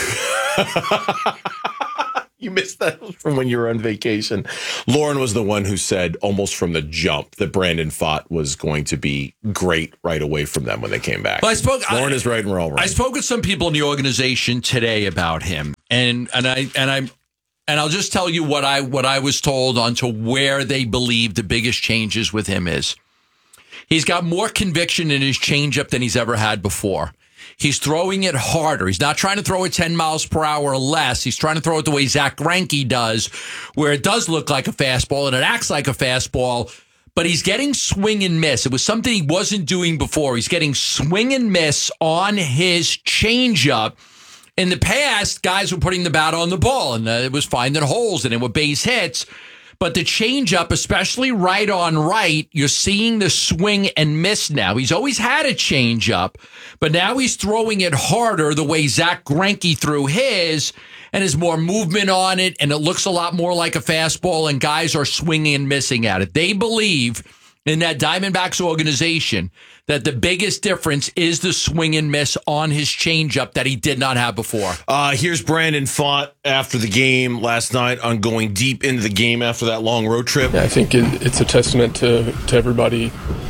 Speaker 2: You missed that from when you were on vacation. Lauren was the one who said almost from the jump that Brandon Pfaadt was going to be great right away from them when they came back.
Speaker 3: Well, I spoke,
Speaker 2: Lauren
Speaker 3: I,
Speaker 2: is right and we're all wrong.
Speaker 3: I spoke with some people in the organization today about him, and and I and I and I'll just tell you what I what I was told on to where they believe the biggest changes with him is. He's got more conviction in his changeup than he's ever had before. He's throwing it harder. He's not trying to throw it ten miles per hour or less. He's trying to throw it the way Zach Greinke does, where it does look like a fastball and it acts like a fastball, but he's getting swing and miss. It was something he wasn't doing before. He's getting swing and miss on his changeup. In the past, guys were putting the bat on the ball, and uh, it was finding holes, and it were base hits. But the changeup, especially right on right, you're seeing the swing and miss now. He's always had a changeup, but now he's throwing it harder the way Zach Greinke threw his, and there's more movement on it, and it looks a lot more like a fastball, and guys are swinging and missing at it. They believe in that Diamondbacks organization that the biggest difference is the swing and miss on his changeup that he did not have before.
Speaker 2: Uh, here's Brandon Pfaadt after the game last night on going deep into the game after that long road trip.
Speaker 1: Yeah, I think it, it's a testament to, to everybody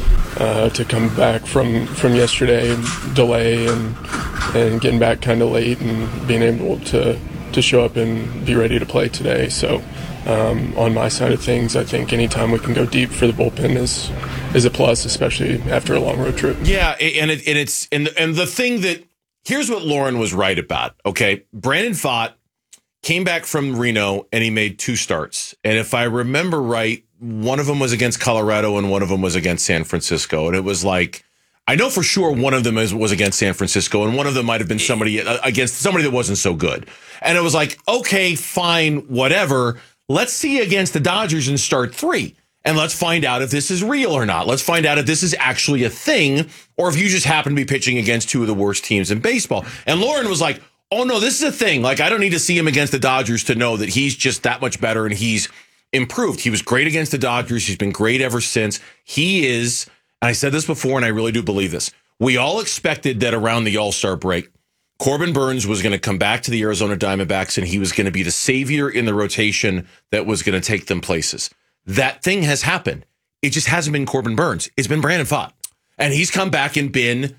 Speaker 1: uh, to come back from, from yesterday, delay, and and getting back kind of late and being able to, to show up and be ready to play today. So um, on my side of things, I think anytime we can go deep for the bullpen is is a plus, especially after a long road trip.
Speaker 2: Yeah, and it, and it's and the, and the thing that here's what Lauren was right about. Okay, Brandon Pfaadt came back from Reno and he made two starts, and if I remember right, one of them was against Colorado and one of them was against San Francisco, and it was like I know for sure one of them is, was against San Francisco, and one of them might have been somebody uh, against somebody that wasn't so good, and it was like okay, fine, whatever. Let's see against the Dodgers in start three. And let's find out if this is real or not. Let's find out if this is actually a thing or if you just happen to be pitching against two of the worst teams in baseball. And Lauren was like, oh, no, this is a thing. Like, I don't need to see him against the Dodgers to know that he's just that much better and he's improved. He was great against the Dodgers. He's been great ever since. He is, and I said this before, and I really do believe this. We all expected that around the All-Star break, Corbin Burnes was going to come back to the Arizona Diamondbacks and he was going to be the savior in the rotation that was going to take them places. That thing has happened. It just hasn't been Corbin Burnes. It's been Brandon Pfaadt. And he's come back and been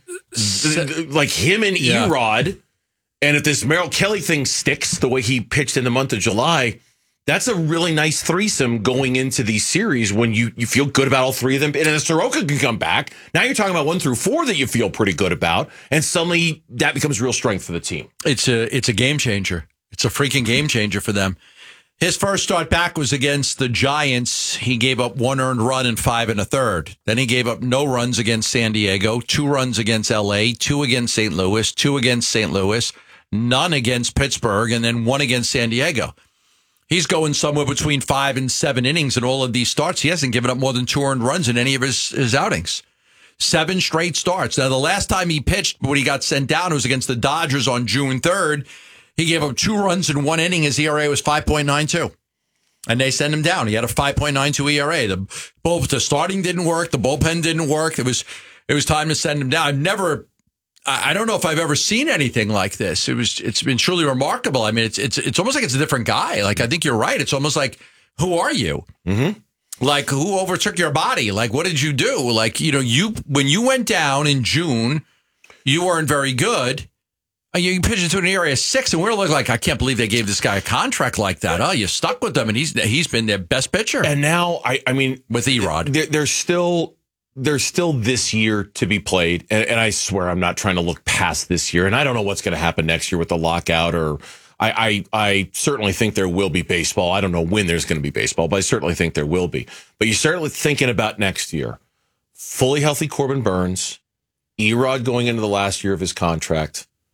Speaker 2: like him and yeah. Erod. And if this Merrill Kelly thing sticks the way he pitched in the month of July, that's a really nice threesome going into these series when you, you feel good about all three of them. And then Soroka can come back. Now you're talking about one through four that you feel pretty good about. And suddenly that becomes real strength for the team.
Speaker 3: It's a, it's a game changer. It's a freaking game changer for them. His first start back was against the Giants. He gave up one earned run in five and a third. Then he gave up no runs against San Diego, two runs against L A, two against Saint Louis, two against Saint Louis, none against Pittsburgh, and then one against San Diego. He's going somewhere between five and seven innings in all of these starts. He hasn't given up more than two earned runs in any of his, his outings. Seven straight starts. Now, the last time he pitched when he got sent down, it was against the Dodgers on June third. He gave up two runs in one inning. His E R A was five point nine two. And they sent him down. He had a five point nine two E R A. The both the starting didn't work. The bullpen didn't work. It was it was time to send him down. I've never I don't know if I've ever seen anything like this. It was it's been truly remarkable. I mean, it's it's it's almost like it's a different guy. Like I think you're right. It's almost like, who are you?
Speaker 2: Mm-hmm.
Speaker 3: Like, who overtook your body? Like, what did you do? Like, you know, you when you went down in June, you weren't very good. You pitched into an E R A of six, and we're looking like, I can't believe they gave this guy a contract like that. Oh, you stuck with them, and he's he's been their best pitcher.
Speaker 2: And now, I, I mean,
Speaker 3: with Erod,
Speaker 2: there, there's still there's still this year to be played, and, and I swear I'm not trying to look past this year, and I don't know what's going to happen next year with the lockout, or I, I I certainly think there will be baseball. I don't know when there's going to be baseball, but I certainly think there will be. But you're certainly thinking about next year. Fully healthy Corbin Burnes, Erod going into the last year of his contract.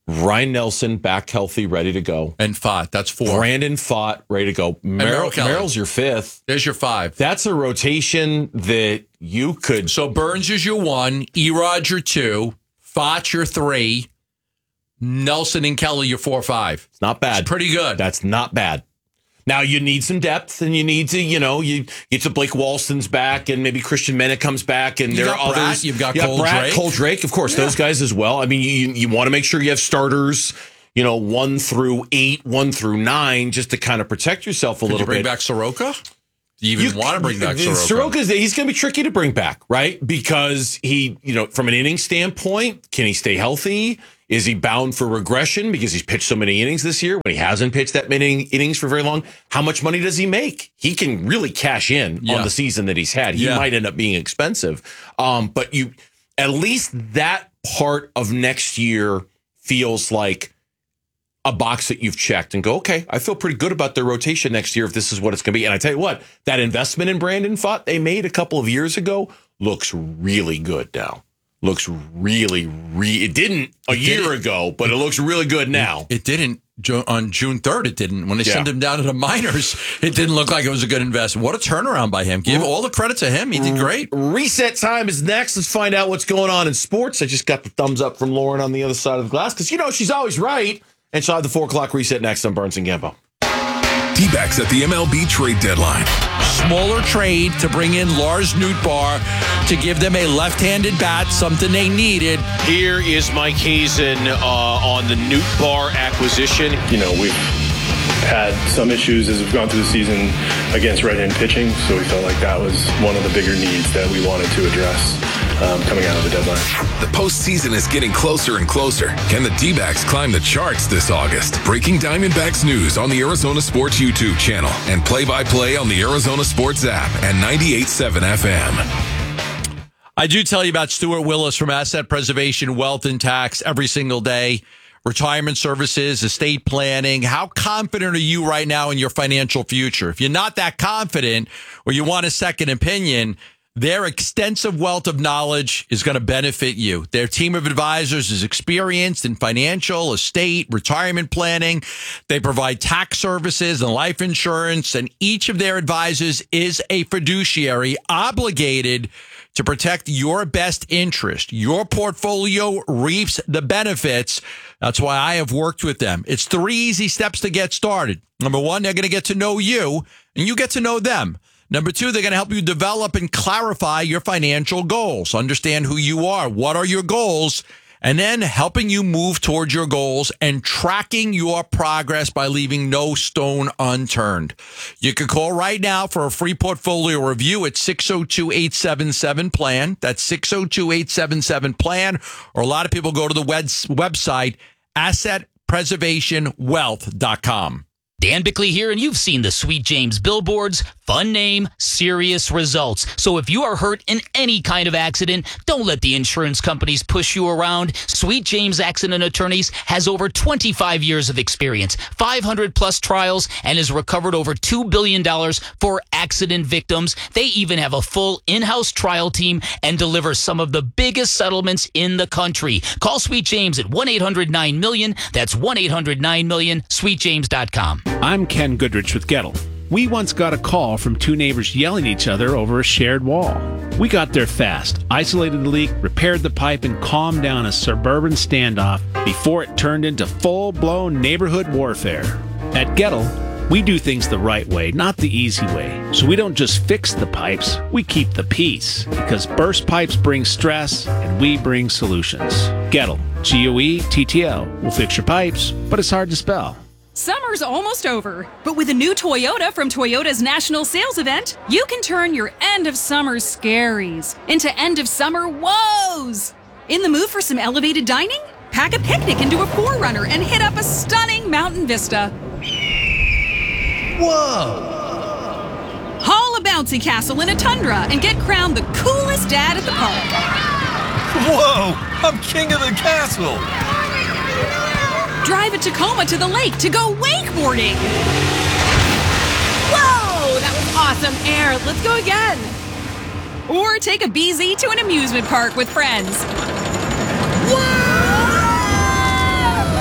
Speaker 2: Ryan Nelson back healthy, ready to go.
Speaker 3: And Fott, that's four.
Speaker 2: Brandon Fott, ready to go. Merrill, Merrill's your fifth.
Speaker 3: There's your five.
Speaker 2: That's a rotation that you could.
Speaker 3: So Burns is your one, Erod your two, Fott your three, Nelson and Kelly your four, five.
Speaker 2: It's not bad.
Speaker 3: It's pretty good.
Speaker 2: That's not bad. Now you need some depth, and you need to, you know, you get to Blake Walston's back, and maybe Christian Mena comes back, and
Speaker 3: You
Speaker 2: there
Speaker 3: got
Speaker 2: are
Speaker 3: Bratt,
Speaker 2: others.
Speaker 3: you've got
Speaker 2: you
Speaker 3: Cole
Speaker 2: Bratt,
Speaker 3: Drake.
Speaker 2: Cole Drake, of course,
Speaker 3: Yeah.
Speaker 2: those guys as well. I mean, you you want to make sure you have starters, you know, one through eight, one through nine, just to kind of protect yourself a
Speaker 3: Could
Speaker 2: little
Speaker 3: you bring
Speaker 2: bit.
Speaker 3: back Soroka? Do you even
Speaker 2: You-
Speaker 3: want to bring back Soroka?
Speaker 2: Soroka's he's going to be tricky to bring back, right? Because he, you know, from an inning standpoint, can he stay healthy? Is he bound for regression because he's pitched so many innings this year when he hasn't pitched that many innings for very long? How much money does he make? He can really cash in
Speaker 3: Yeah.
Speaker 2: on the season that he's had. He
Speaker 3: Yeah.
Speaker 2: might end up being expensive. Um, but you, at least that part of next year feels like a box that you've checked and go, okay, I feel pretty good about their rotation next year if this is what it's going to be. And I tell you what, that investment in Brandon Fott they made a couple of years ago looks really good now. Looks really, re- it didn't a
Speaker 3: It
Speaker 2: year
Speaker 3: didn't.
Speaker 2: ago, but it looks really good now.
Speaker 3: It didn't Ju- on June third. It didn't. When they
Speaker 2: Yeah.
Speaker 3: sent him down to the minors, it didn't look like it was a good investment. What a turnaround by him. Give all the credit to him. He did great.
Speaker 2: Reset time is next. Let's find out what's going on in sports. I just got the thumbs up from Lauren on the other side of the glass because, you know, she's always right. And she'll have the four o'clock reset next on Burns and Gambo.
Speaker 16: D-backs at the M L B trade deadline.
Speaker 3: Smaller trade to bring in Lars Nootbaar to give them a left-handed bat, something they needed.
Speaker 24: Here is Mike Hazen uh, on the Nootbaar acquisition.
Speaker 1: You know, we've had some issues as we've gone through the season against right-hand pitching, so we felt like that was one of the bigger needs that we wanted to address um, coming out of the deadline.
Speaker 16: The postseason is getting closer and closer. Can the D-backs climb the charts this August? Breaking Diamondbacks news on the Arizona Sports YouTube channel and play-by-play on the Arizona Sports app and ninety-eight point seven F M.
Speaker 3: I do tell you about Stuart Willis from Asset Preservation, Wealth and Tax every single day. Retirement services, estate planning. How confident are you right now in your financial future? If you're not that confident or you want a second opinion, their extensive wealth of knowledge is going to benefit you. Their team of advisors is experienced in financial, estate, retirement planning. They provide tax services and life insurance, and each of their advisors is a fiduciary obligated to protect your best interest. Your portfolio reaps the benefits. That's why I have worked with them. It's three easy steps to get started. Number one, they're going to get to know you, and you get to know them. Number two, they're going to help you develop and clarify your financial goals. Understand who you are. What are your goals? And then helping you move towards your goals and tracking your progress by leaving no stone unturned. You can call right now for a free portfolio review at six oh two, eight seven seven, PLAN. That's six oh two, eight seven seven, PLAN. Or a lot of people go to the web- website, asset preservation wealth dot com.
Speaker 4: Dan Bickley here, and you've seen the Sweet James billboards. Fun name, serious results. So if you are hurt in any kind of accident, don't let the insurance companies push you around. Sweet James Accident Attorneys has over twenty-five years of experience, five hundred plus trials, and has recovered over two billion dollars for accident victims. They even have a full in-house trial team and deliver some of the biggest settlements in the country. Call Sweet James at one eight hundred nine million. That's one eight hundred nine million, sweet james dot com.
Speaker 5: I'm Ken Goodrich with Gettle. We once got a call from two neighbors yelling at each other over a shared wall. We got there fast, isolated the leak, repaired the pipe, and calmed down a suburban standoff before it turned into full-blown neighborhood warfare. At Gettle, we do things the right way, not the easy way. So we don't just fix the pipes, we keep the peace. Because burst pipes bring stress, and we bring solutions. Gettle, G O E T T L. We'll fix your pipes, but it's hard to spell.
Speaker 6: Summer's almost over, but with a new Toyota from Toyota's National Sales Event, you can turn your end of summer scaries into end of summer woes. In the mood for some elevated dining? Pack a picnic into a four runner and hit up a stunning mountain vista. Whoa! Haul a bouncy castle in a tundra and get crowned the coolest dad at the park.
Speaker 7: Whoa! I'm king of the castle!
Speaker 6: Drive a Tacoma to the lake to go wakeboarding. Whoa, that was awesome air. Let's go again. Or take a B Z to an amusement park with friends. Whoa!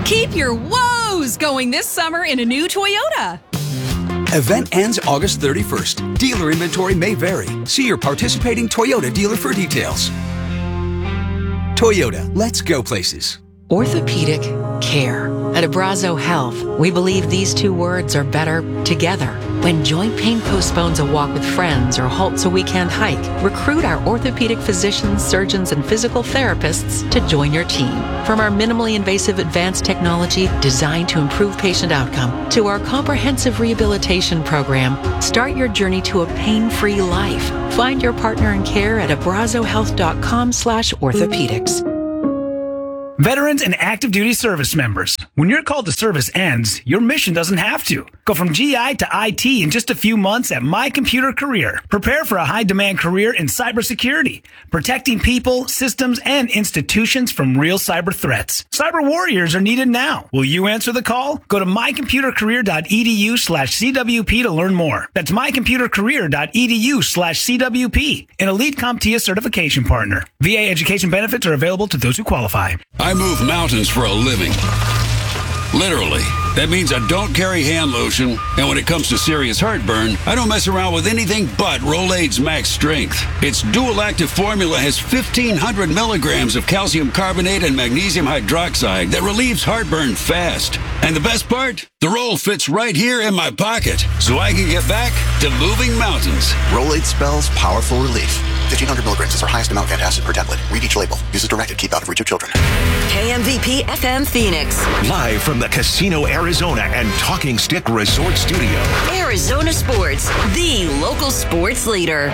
Speaker 6: Keep your woes going this summer in a new Toyota.
Speaker 8: Event ends August thirty-first. Dealer inventory may vary. See your participating Toyota dealer for details. Toyota, let's go places.
Speaker 9: Orthopedic care. At Abrazo Health, we believe these two words are better together. When joint pain postpones a walk with friends or halts a weekend hike, recruit our orthopedic physicians, surgeons, and physical therapists to join your team. From our minimally invasive advanced technology designed to improve patient outcome to our comprehensive rehabilitation program, start your journey to a pain-free life. Find your partner in care at abrazohealth.com slash orthopedics.
Speaker 10: Veterans and active duty service members, when your call to service ends, your mission doesn't have to. Go from G I to I T in just a few months at My Computer Career. Prepare for a high-demand career in cybersecurity, protecting people, systems, and institutions from real cyber threats. Cyber warriors are needed now. Will you answer the call? Go to mycomputercareer.edu slash CWP to learn more. That's mycomputercareer.edu slash CWP, an elite CompTIA certification partner. V A education benefits are available to those who qualify.
Speaker 11: I move mountains for a living. Literally. That means I don't carry hand lotion, and when it comes to serious heartburn, I don't mess around with anything but Rolaids Max Strength. Its dual-active formula has fifteen hundred milligrams of calcium carbonate and magnesium hydroxide that relieves heartburn fast. And the best part? The roll fits right here in my pocket, so I can get back to moving mountains.
Speaker 25: Rolaids spells powerful relief. fifteen hundred milligrams is our highest amount of antacid per tablet. Read each label. Use as directed. Keep out of reach of children.
Speaker 26: K M V P F M Phoenix.
Speaker 27: Live from the Casino Arizona and Talking Stick Resort Studio.
Speaker 26: Arizona Sports, the local sports leader.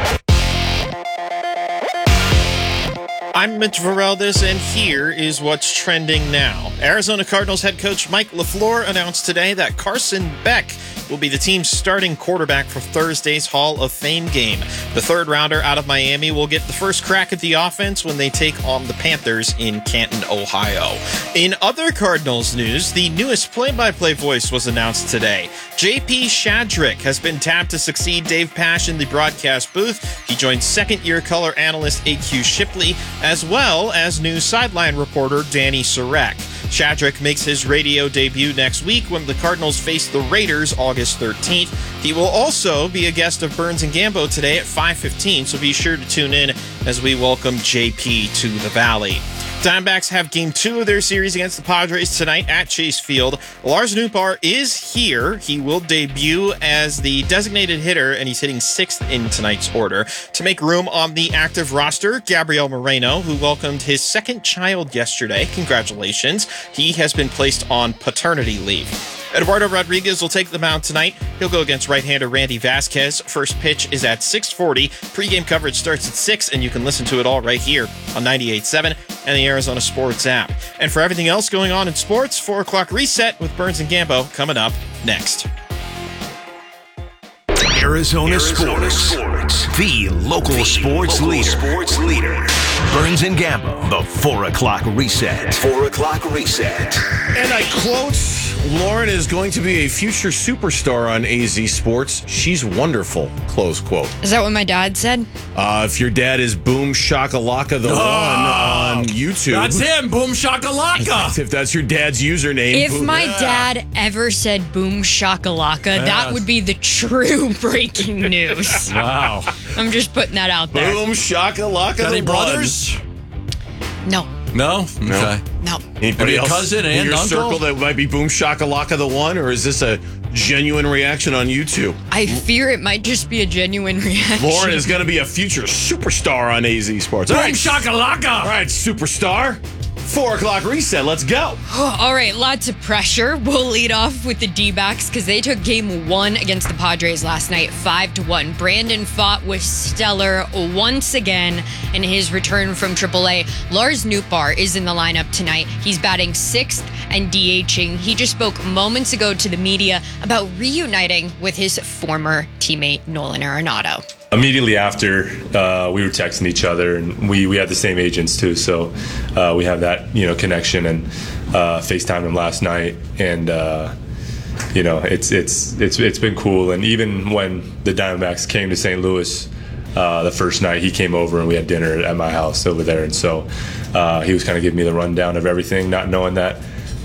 Speaker 14: I'm Mitch Vareldis, and here is what's trending now. Arizona Cardinals head coach Mike LaFleur announced today that Carson Beck will be the team's starting quarterback for Thursday's Hall of Fame game. The third rounder out of Miami will get the first crack at the offense when they take on the Panthers in Canton, Ohio. In other Cardinals news, the newest play-by-play voice was announced today. J P Shadrick has been tapped to succeed Dave Pasch in the broadcast booth. He joins second-year color analyst A Q Shipley, as well as new sideline reporter Danny Sarek. Shadrick makes his radio debut next week when the Cardinals face the Raiders August thirteenth. He will also be a guest of Burns and Gambo today at five fifteen, so be sure to tune in as we welcome J P to the Valley. Diamondbacks have game two of their series against the Padres tonight at Chase Field. Lars Nootbaar is here. He will debut as the designated hitter, and he's hitting sixth in tonight's order. To make room on the active roster, Gabriel Moreno, who welcomed his second child yesterday. Congratulations. He has been placed on paternity leave. Eduardo Rodriguez will take the mound tonight. He'll go against right-hander Randy Vasquez. First pitch is at six forty. Pre-game coverage starts at six, and you can listen to it all right here on ninety-eight point seven and the Arizona Sports app. And for everything else going on in sports, four o'clock reset with Burns and Gambo coming up next.
Speaker 27: Arizona, Arizona Sports, Sports, the local, the sports, local leader. sports leader. Burns and Gambo, the four o'clock reset. four o'clock reset.
Speaker 2: And I quote, Lauren is going to be a future superstar on A Z Sports. She's wonderful, close quote.
Speaker 28: Is that what my dad said?
Speaker 2: Uh, if your dad is Boom Shakalaka the oh, one on YouTube.
Speaker 3: That's him, Boom Shakalaka.
Speaker 2: If that's your dad's username.
Speaker 28: If
Speaker 2: boom,
Speaker 28: my
Speaker 2: yeah.
Speaker 28: dad ever said Boom Shakalaka, yeah. that would be the true breaking news.
Speaker 3: Wow.
Speaker 28: I'm just putting that out there.
Speaker 2: Boom Shakalaka the
Speaker 3: Any
Speaker 2: one.
Speaker 3: brothers?
Speaker 28: No.
Speaker 3: No?
Speaker 2: No.
Speaker 3: Okay.
Speaker 28: No.
Speaker 2: Anybody else
Speaker 3: cousin and
Speaker 2: in your
Speaker 28: uncle?
Speaker 2: circle that might be Boom Shakalaka the one, or is this a genuine reaction on YouTube?
Speaker 28: I fear it might just be a genuine reaction.
Speaker 2: Lauren is going to be a future superstar on A Z Sports.
Speaker 3: Boom
Speaker 2: All right,
Speaker 3: Shakalaka!
Speaker 2: All right, superstar. Four o'clock reset. Let's go.
Speaker 28: All right, lots of pressure. We'll lead off with the D-backs because they took game one against the Padres last night, five to one. Brandon Pfaadt was stellar once again in his return from triple A. Lars Nootbaar is in the lineup tonight. He's batting sixth and DHing. He just spoke moments ago to the media about reuniting with his former teammate Nolan Arenado.
Speaker 29: Immediately after, uh, we were texting each other, and we, we had the same agents too, so uh, we have that you know connection, and uh, FaceTimed him last night, and uh, you know it's it's it's it's been cool. And even when the Diamondbacks came to Saint Louis uh, the first night, he came over and we had dinner at my house over there, and so uh, he was kind of giving me the rundown of everything, not knowing that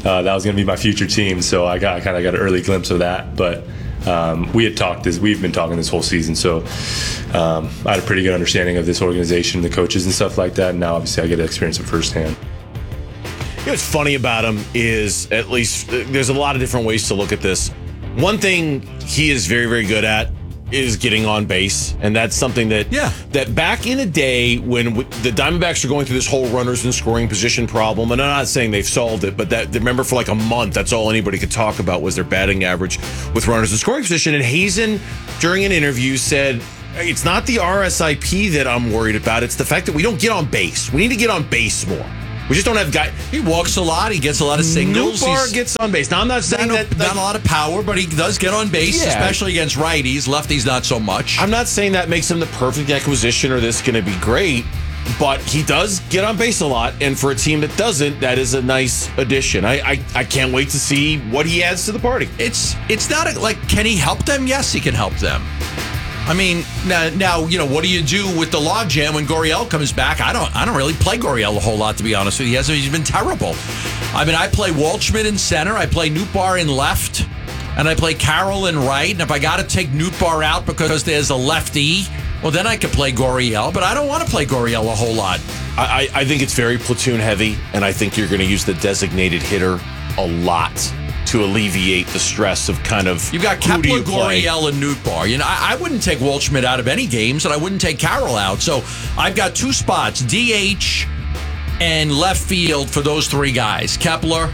Speaker 29: uh, that was going to be my future team. So I got I kind of got an early glimpse of that. But um, we had talked this, we've been talking this whole season. So um, I had a pretty good understanding of this organization, the coaches and stuff like that. And now obviously I get to experience it firsthand.
Speaker 2: You know what's funny about him is, at least, there's a lot of different ways to look at this. One thing he is very, very good at is getting on base, and that's something that yeah. that back in the day when the Diamondbacks were going through this whole runners in scoring position problem, and I'm not saying they've solved it, but that remember for like a month, that's all anybody could talk about was their batting average with runners in scoring position. And Hazen, during an interview, said, it's not the R S I P that I'm worried about, it's the fact that we don't get on base. We need to get on base more. We just don't have guys.
Speaker 3: He walks a lot. He gets a lot of singles.
Speaker 2: Nootbaar gets on base. Now, I'm not saying
Speaker 3: not,
Speaker 2: that...
Speaker 3: Not a lot of power, but he does get on base,
Speaker 2: yeah.
Speaker 3: especially against righties. Lefties, not so much.
Speaker 2: I'm not saying that makes him the perfect acquisition or this is going to be great, but he does get on base a lot, and for a team that doesn't, that is a nice addition. I I, I can't wait to see what he adds to the party.
Speaker 3: It's, it's not a, like, can he help them? Yes, he can help them. I mean, now, now, you know, what do you do with the logjam when Gurriel comes back? I don't I don't really play Gurriel a whole lot, to be honest with you. He hasn't, he's been terrible. I mean, I play Waldschmidt in center, I play Nootbaar in left, and I play Carroll in right. And if I got to take Nootbaar out because there's a lefty, well, then I could play Gurriel, but I don't want to play Gurriel a whole lot.
Speaker 2: I, I think it's very platoon heavy, and I think you're going to use the designated hitter a lot to alleviate the stress of kind of
Speaker 3: you've got Kepler, you Gurriel, and Nootbaar. You know, I, I wouldn't take Waldschmidt out of any games, and I wouldn't take Carroll out. So I've got two spots: D H and left field for those three guys: Kepler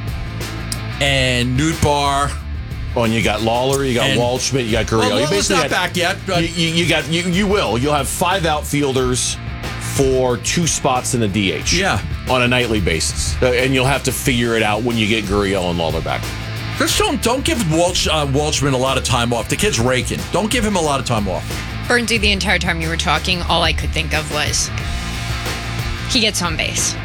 Speaker 3: and Nootbaar.
Speaker 2: Oh, and you got Lawler, you got and, Waldschmidt, you got Gurriel.
Speaker 3: Well,
Speaker 2: you
Speaker 3: Lawler's not
Speaker 2: got,
Speaker 3: back yet. But
Speaker 2: you, you, you got you. You will. You'll have five outfielders for two spots in the D H.
Speaker 3: Yeah.
Speaker 2: On a nightly basis. Uh, and you'll have to figure it out when you get Gurriel and Lawler back.
Speaker 3: Just don't, don't give Walsh, uh, Waldschmidt a lot of time off. The kid's raking. Don't give him a lot of time off.
Speaker 28: Bernsey, the entire time you were talking, all I could think of was he gets on base.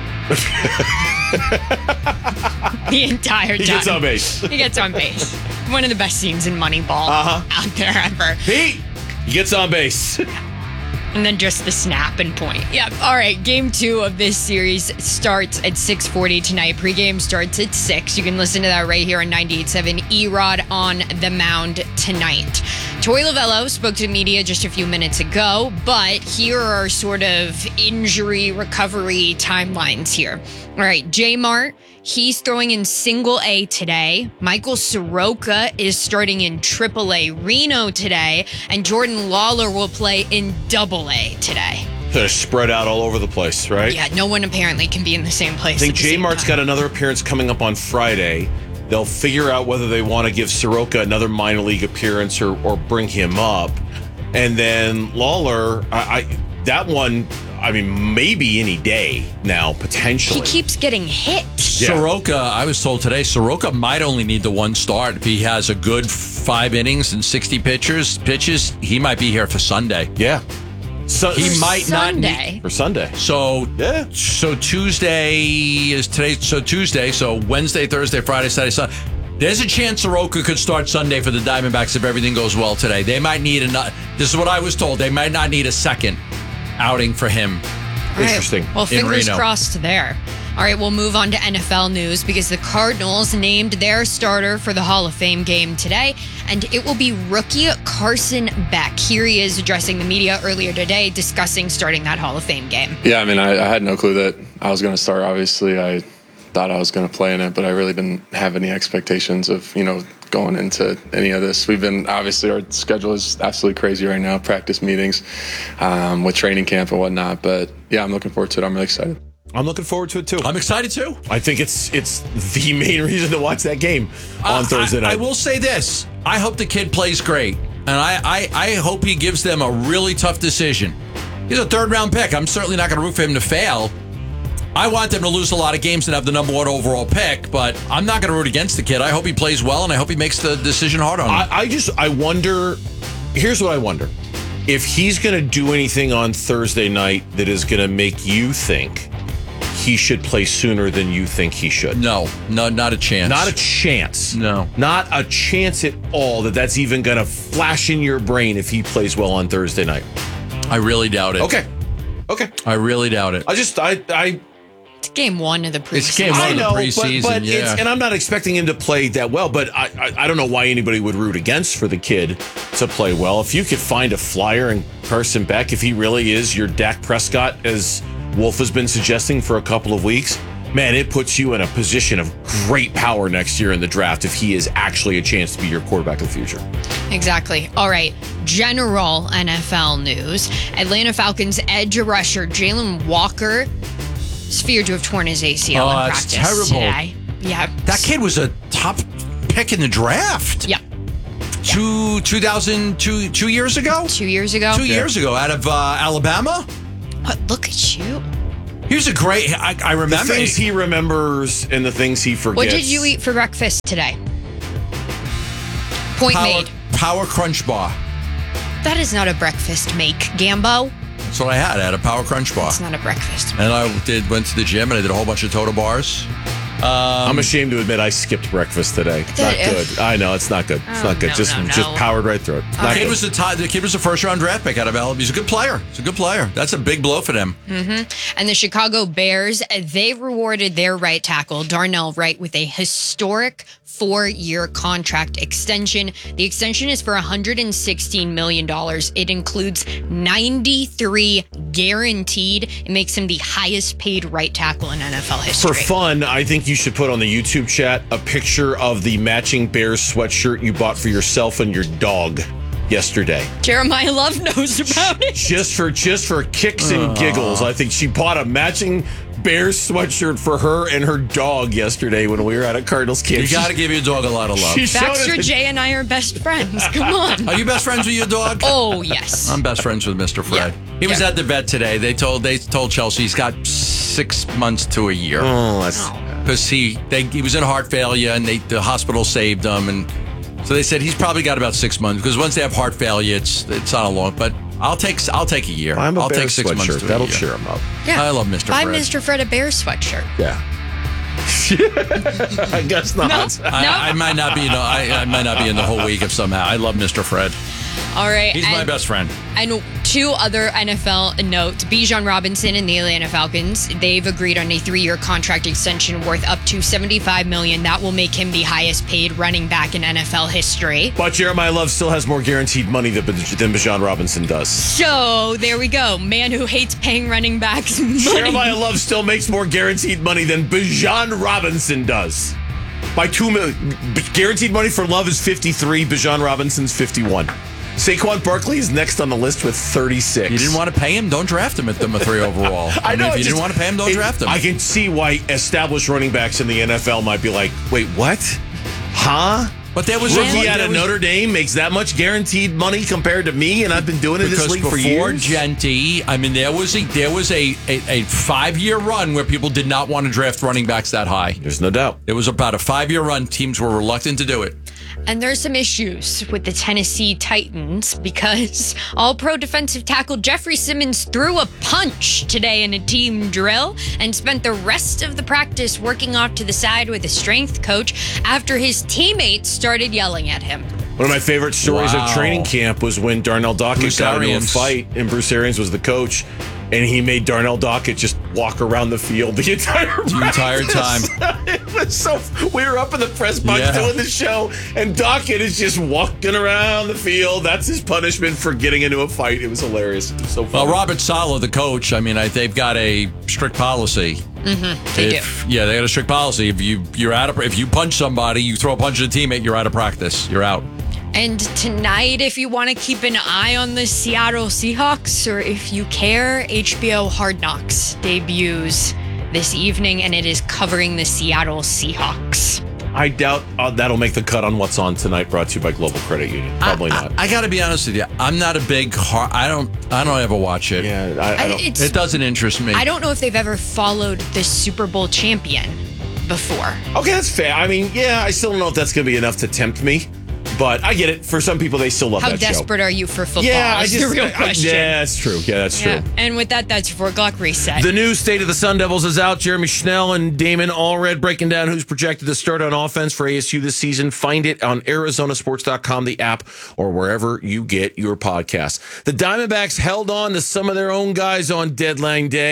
Speaker 28: The entire time.
Speaker 2: He gets on base.
Speaker 28: He gets on base. One of the best scenes in Moneyball
Speaker 2: uh-huh.
Speaker 28: out there ever.
Speaker 2: He, he gets on base.
Speaker 28: And then just the snap and point. Yep. All right. Game two of this series starts at six forty tonight. Pre-game starts at six. You can listen to that right here on ninety-eight point seven E-Rod on the mound tonight. Torey Lovullo spoke to the media just a few minutes ago, but here are sort of injury recovery timelines here. All right. J-Mart, he's throwing in single A today. Michael Soroka is starting in triple A Reno today. And Jordan Lawler will play in double A today.
Speaker 2: They're spread out all over the place, right?
Speaker 28: Yeah, no one apparently can be in the same place.
Speaker 2: I think J-Mart's got another appearance coming up on Friday. They'll figure out whether they want to give Soroka another minor league appearance or, or bring him up. And then Lawler, I, I that one... I mean, maybe any day now, potentially.
Speaker 28: He keeps getting hit.
Speaker 3: Yeah. Soroka, I was told today, Soroka might only need the one start. If he has a good five innings and sixty pitchers, pitches, he might be here for Sunday.
Speaker 2: Yeah. So
Speaker 28: he
Speaker 2: for
Speaker 28: might Sunday. not need
Speaker 2: for Sunday.
Speaker 3: So
Speaker 2: yeah.
Speaker 3: So Tuesday is today. So Tuesday. So Wednesday, Thursday, Friday, Saturday, Sunday. There's a chance Soroka could start Sunday for the Diamondbacks if everything goes well today. They might need another. This is what I was told. They might not need a second outing for him.
Speaker 28: Right.
Speaker 2: Interesting.
Speaker 28: Well, fingers
Speaker 3: Reno.
Speaker 28: crossed there. All right, we'll move on to N F L news because the Cardinals named their starter for the Hall of Fame game today, and it will be rookie Carson Beck. Here he is addressing the media earlier today, discussing starting that Hall of Fame game.
Speaker 12: Yeah, I mean, I, I had no clue that I was going to start. Obviously, I thought I was going to play in it, but I really didn't have any expectations of, you know, going into any of this. We've been, obviously, our schedule is absolutely crazy right now, practice meetings um, with training camp and whatnot. But yeah, I'm looking forward to it. I'm really excited.
Speaker 2: I'm looking forward to it too.
Speaker 3: I'm excited too.
Speaker 2: I think it's it's the main reason to watch that game on
Speaker 3: uh,
Speaker 2: Thursday
Speaker 3: I,
Speaker 2: night.
Speaker 3: I will say this. I hope the kid plays great. And I, I, I hope he gives them a really tough decision. He's a third round pick. I'm certainly not going to root for him to fail. I want them to lose a lot of games and have the number one overall pick, but I'm not going to root against the kid. I hope he plays well, and I hope he makes the decision hard on him.
Speaker 2: I, I just, I wonder, here's what I wonder. If he's going to do anything on Thursday night that is going to make you think he should play sooner than you think he should.
Speaker 3: No, no, not a chance.
Speaker 2: Not a chance.
Speaker 3: No.
Speaker 2: Not a chance at all that that's even going to flash in your brain if he plays well on Thursday night.
Speaker 3: I really doubt it.
Speaker 2: Okay. Okay.
Speaker 3: I really doubt it.
Speaker 2: I just, I, I,
Speaker 28: game one of the preseason.
Speaker 3: It's game one
Speaker 2: I
Speaker 3: of the
Speaker 2: know,
Speaker 3: preseason,
Speaker 2: but, but
Speaker 3: yeah.
Speaker 2: it's, and I'm not expecting him to play that well, but I, I I don't know why anybody would root against for the kid to play well. If you could find a flyer in Carson Beck, if he really is your Dak Prescott, as Wolf has been suggesting for a couple of weeks, man, it puts you in a position of great power next year in the draft if he is actually a chance to be your quarterback of the future.
Speaker 28: Exactly. All right. General N F L news. Atlanta Falcons edge rusher Jalen Walker is feared to have torn his A C L
Speaker 3: Oh,
Speaker 28: in
Speaker 3: that's
Speaker 28: practice
Speaker 3: terrible.
Speaker 28: today. Yeah.
Speaker 3: That kid was a top pick in the draft.
Speaker 28: Yep.
Speaker 3: Two, two thousand, two, two years ago?
Speaker 28: Two years ago.
Speaker 3: Two years ago out of uh, Alabama.
Speaker 28: But look at you.
Speaker 3: He was a great, I, I remember.
Speaker 2: The things he remembers and the things he forgets.
Speaker 28: What did you eat for breakfast today? Point
Speaker 3: Power,
Speaker 28: made.
Speaker 3: Power Crunch Bar.
Speaker 28: That is not a breakfast make, Gambo.
Speaker 3: That's what I had. I had a Power Crunch Bar.
Speaker 28: It's not a breakfast.
Speaker 3: And I did went to the gym and I did a whole bunch of total bars. Um,
Speaker 2: I'm ashamed to admit I skipped breakfast today. It's not
Speaker 28: That-
Speaker 2: good. I know it's not good. It's
Speaker 28: Oh,
Speaker 2: not good.
Speaker 28: no,
Speaker 2: just
Speaker 28: no, no.
Speaker 2: just powered right through it.
Speaker 3: The
Speaker 2: Not
Speaker 3: kid
Speaker 2: good.
Speaker 3: was a tie, the kid was a first round draft pick out of Alabama. He's a good player. He's a good player. That's a big blow for them.
Speaker 28: hmm And the Chicago Bears, they rewarded their right tackle, Darnell Wright, with a historic four-year contract extension. The extension is for one hundred sixteen million dollars. It includes ninety-three guaranteed. It makes him the highest paid right tackle in N F L history.
Speaker 2: For fun, I think you should put on the YouTube chat a picture of the matching Bears sweatshirt you bought for yourself and your dog yesterday.
Speaker 28: Jeremiah Love knows about it.
Speaker 2: Just for just for kicks and giggles, I think she bought a matching Bears sweatshirt for her and her dog yesterday when we were at a Cardinals camp.
Speaker 3: You got to give your dog a lot of love.
Speaker 2: She showed
Speaker 28: Baxter
Speaker 2: it-
Speaker 28: Jay and I are best friends. Come on.
Speaker 3: Are you best friends with your dog?
Speaker 28: Oh, yes.
Speaker 3: I'm best friends with Mister Fred. He was
Speaker 28: Yeah.
Speaker 3: at the vet today. They told they told Chelsea he's got six months to a year.
Speaker 2: Oh, that's
Speaker 3: because he they, he was in heart failure and they the hospital saved him, and so they said he's probably got about six months because once they have heart failure, it's it's not a long. But I'll take I'll take a year.
Speaker 2: I'm a
Speaker 3: I'll take
Speaker 2: Bears
Speaker 3: six months
Speaker 2: sweatshirt.
Speaker 3: to a
Speaker 2: That'll
Speaker 3: year.
Speaker 2: cheer him up.
Speaker 28: Yeah.
Speaker 3: I love Mister
Speaker 28: Buy
Speaker 3: Fred.
Speaker 28: Mister Fred a Bears sweatshirt.
Speaker 2: Yeah. I guess not.
Speaker 3: I, I might not be. You know, I, I might not be in the whole week if somehow. I love Mister Fred.
Speaker 28: All right.
Speaker 3: He's my
Speaker 28: and-
Speaker 3: best friend.
Speaker 28: And two other N F L notes. Bijan Robinson and the Atlanta Falcons, they've agreed on a three-year contract extension worth up to seventy-five million dollars. That will make him the highest paid running back in N F L history.
Speaker 2: But Jeremiah Love still has more guaranteed money than, than Bijan Robinson does.
Speaker 28: So there we go. Man who hates paying running backs money.
Speaker 2: Jeremiah Love still makes more guaranteed money than Bijan Robinson does. By two million. Guaranteed money for Love is fifty-three. Bijan Robinson's fifty-one. Saquon Barkley is next on the list with thirty-six.
Speaker 3: You didn't want to pay him? Don't draft him at number three overall. I,
Speaker 2: I know.
Speaker 3: mean, if
Speaker 2: it
Speaker 3: you
Speaker 2: just-
Speaker 3: didn't want to pay him, don't
Speaker 2: it-
Speaker 3: draft him.
Speaker 2: I can see why established running backs in the N F L might be like, wait, what? Huh?
Speaker 3: But there was
Speaker 2: Rookie
Speaker 3: there
Speaker 2: out of
Speaker 3: was-
Speaker 2: Notre Dame makes that much guaranteed money compared to me, and I've been doing it in this
Speaker 3: Because
Speaker 2: league for
Speaker 3: before
Speaker 2: years.
Speaker 3: Genty, I mean, there was a there was a, a, a five year run where people did not want to draft running backs that high.
Speaker 2: There's no doubt.
Speaker 3: It was about a five year run. Teams were reluctant to do it.
Speaker 28: And there's some issues with the Tennessee Titans because all-pro defensive tackle Jeffrey Simmons threw a punch today in a team drill and spent the rest of the practice working off to the side with a strength coach after his teammates started yelling at him.
Speaker 2: One of my favorite stories
Speaker 3: Wow.
Speaker 2: of training camp was when Darnell Dockett
Speaker 3: Bruce
Speaker 2: got into a
Speaker 3: Arians.
Speaker 2: fight, and Bruce Arians was the coach, and he made Darnell Dockett just walk around the field the entire
Speaker 3: The entire
Speaker 2: practice.
Speaker 3: time.
Speaker 2: It was so. We were up in the press box
Speaker 3: Yeah.
Speaker 2: doing the show, and Dockett is just walking around the field. That's his punishment for getting into a fight. It was hilarious. It was so
Speaker 3: Well,
Speaker 2: funny.
Speaker 3: Robert Saleh, the coach, I mean, I, they've got a strict policy.
Speaker 28: Mm-hmm. They
Speaker 3: If, yeah, they got a strict policy. If you you're out of if you punch somebody, you throw a punch at a teammate, you're out of practice. You're out.
Speaker 28: And tonight, if you want to keep an eye on the Seattle Seahawks, or if you care, H B O Hard Knocks debuts this evening, and it is covering the Seattle Seahawks.
Speaker 2: I doubt uh, that'll make the cut on What's On Tonight, brought to you by Global Credit Union. Probably
Speaker 3: I,
Speaker 2: not.
Speaker 3: I, I got to be honest with you. I'm not a big. Har- I don't. I don't ever watch it.
Speaker 2: Yeah, I, I don't.
Speaker 28: I- it's-
Speaker 3: It doesn't interest me.
Speaker 28: I don't know if they've ever followed the Super Bowl champion before.
Speaker 2: Okay, that's fair. I mean, yeah, I still don't know if that's going to be enough to tempt me, but I get it. For some people, they still love
Speaker 28: How
Speaker 2: that
Speaker 28: desperate are you for football?
Speaker 2: show. Yeah, I
Speaker 28: is
Speaker 2: just.
Speaker 28: the real
Speaker 2: I-
Speaker 28: question.
Speaker 2: yeah, that's true. Yeah, that's true.
Speaker 28: Yeah. And with that, that's your four o'clock reset.
Speaker 2: The new State of the Sun Devils is out. Jeremy Schnell and Damon Allred breaking down who's projected to start on offense for A S U this season. Find it on Arizona Sports dot com, the app, or wherever you get your podcasts. The Diamondbacks held on to some of their own guys on deadline day.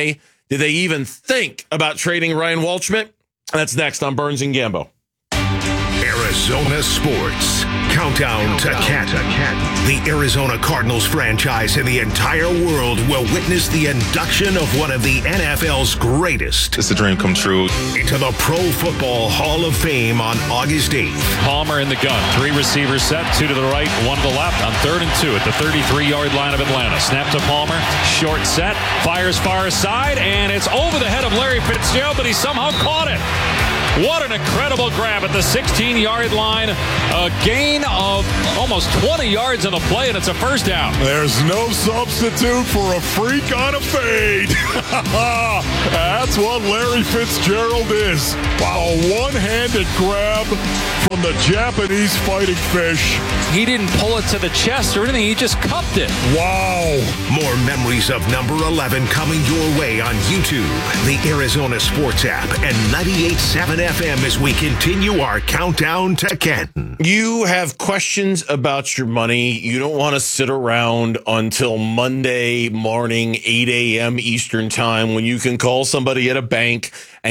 Speaker 2: Did they even think about trading Ryan Waldschmidt? That's next on Burns and Gambo.
Speaker 27: Arizona Sports. Countdown to Canton. The Arizona Cardinals franchise and the entire world will witness the induction of one of the N F L's greatest.
Speaker 13: It's a dream come true.
Speaker 27: Into the Pro Football Hall of Fame on August eighth.
Speaker 15: Palmer in the gun. Three receivers set. Two to the right, one to the left. On third and two at the thirty-three-yard line of Atlanta. Snap to Palmer. Short set. Fires far side. And it's over the head of Larry Fitzgerald, but he somehow caught it. What an incredible grab at the sixteen-yard line. A gain of almost twenty yards on the play, and it's a first down.
Speaker 17: There's no substitute for a freak on a fade. That's what Larry Fitzgerald is. A one-handed grab from the Japanese fighting fish.
Speaker 15: He didn't pull it to the chest or anything. He just cupped it.
Speaker 27: Wow. More memories of number eleven coming your way on YouTube, the Arizona Sports app, and ninety-eight point seven F M as we continue our countdown to Canton.
Speaker 2: You have questions about your money. You don't want to sit around until Monday morning, eight a.m. Eastern time, when you can call somebody at a bank and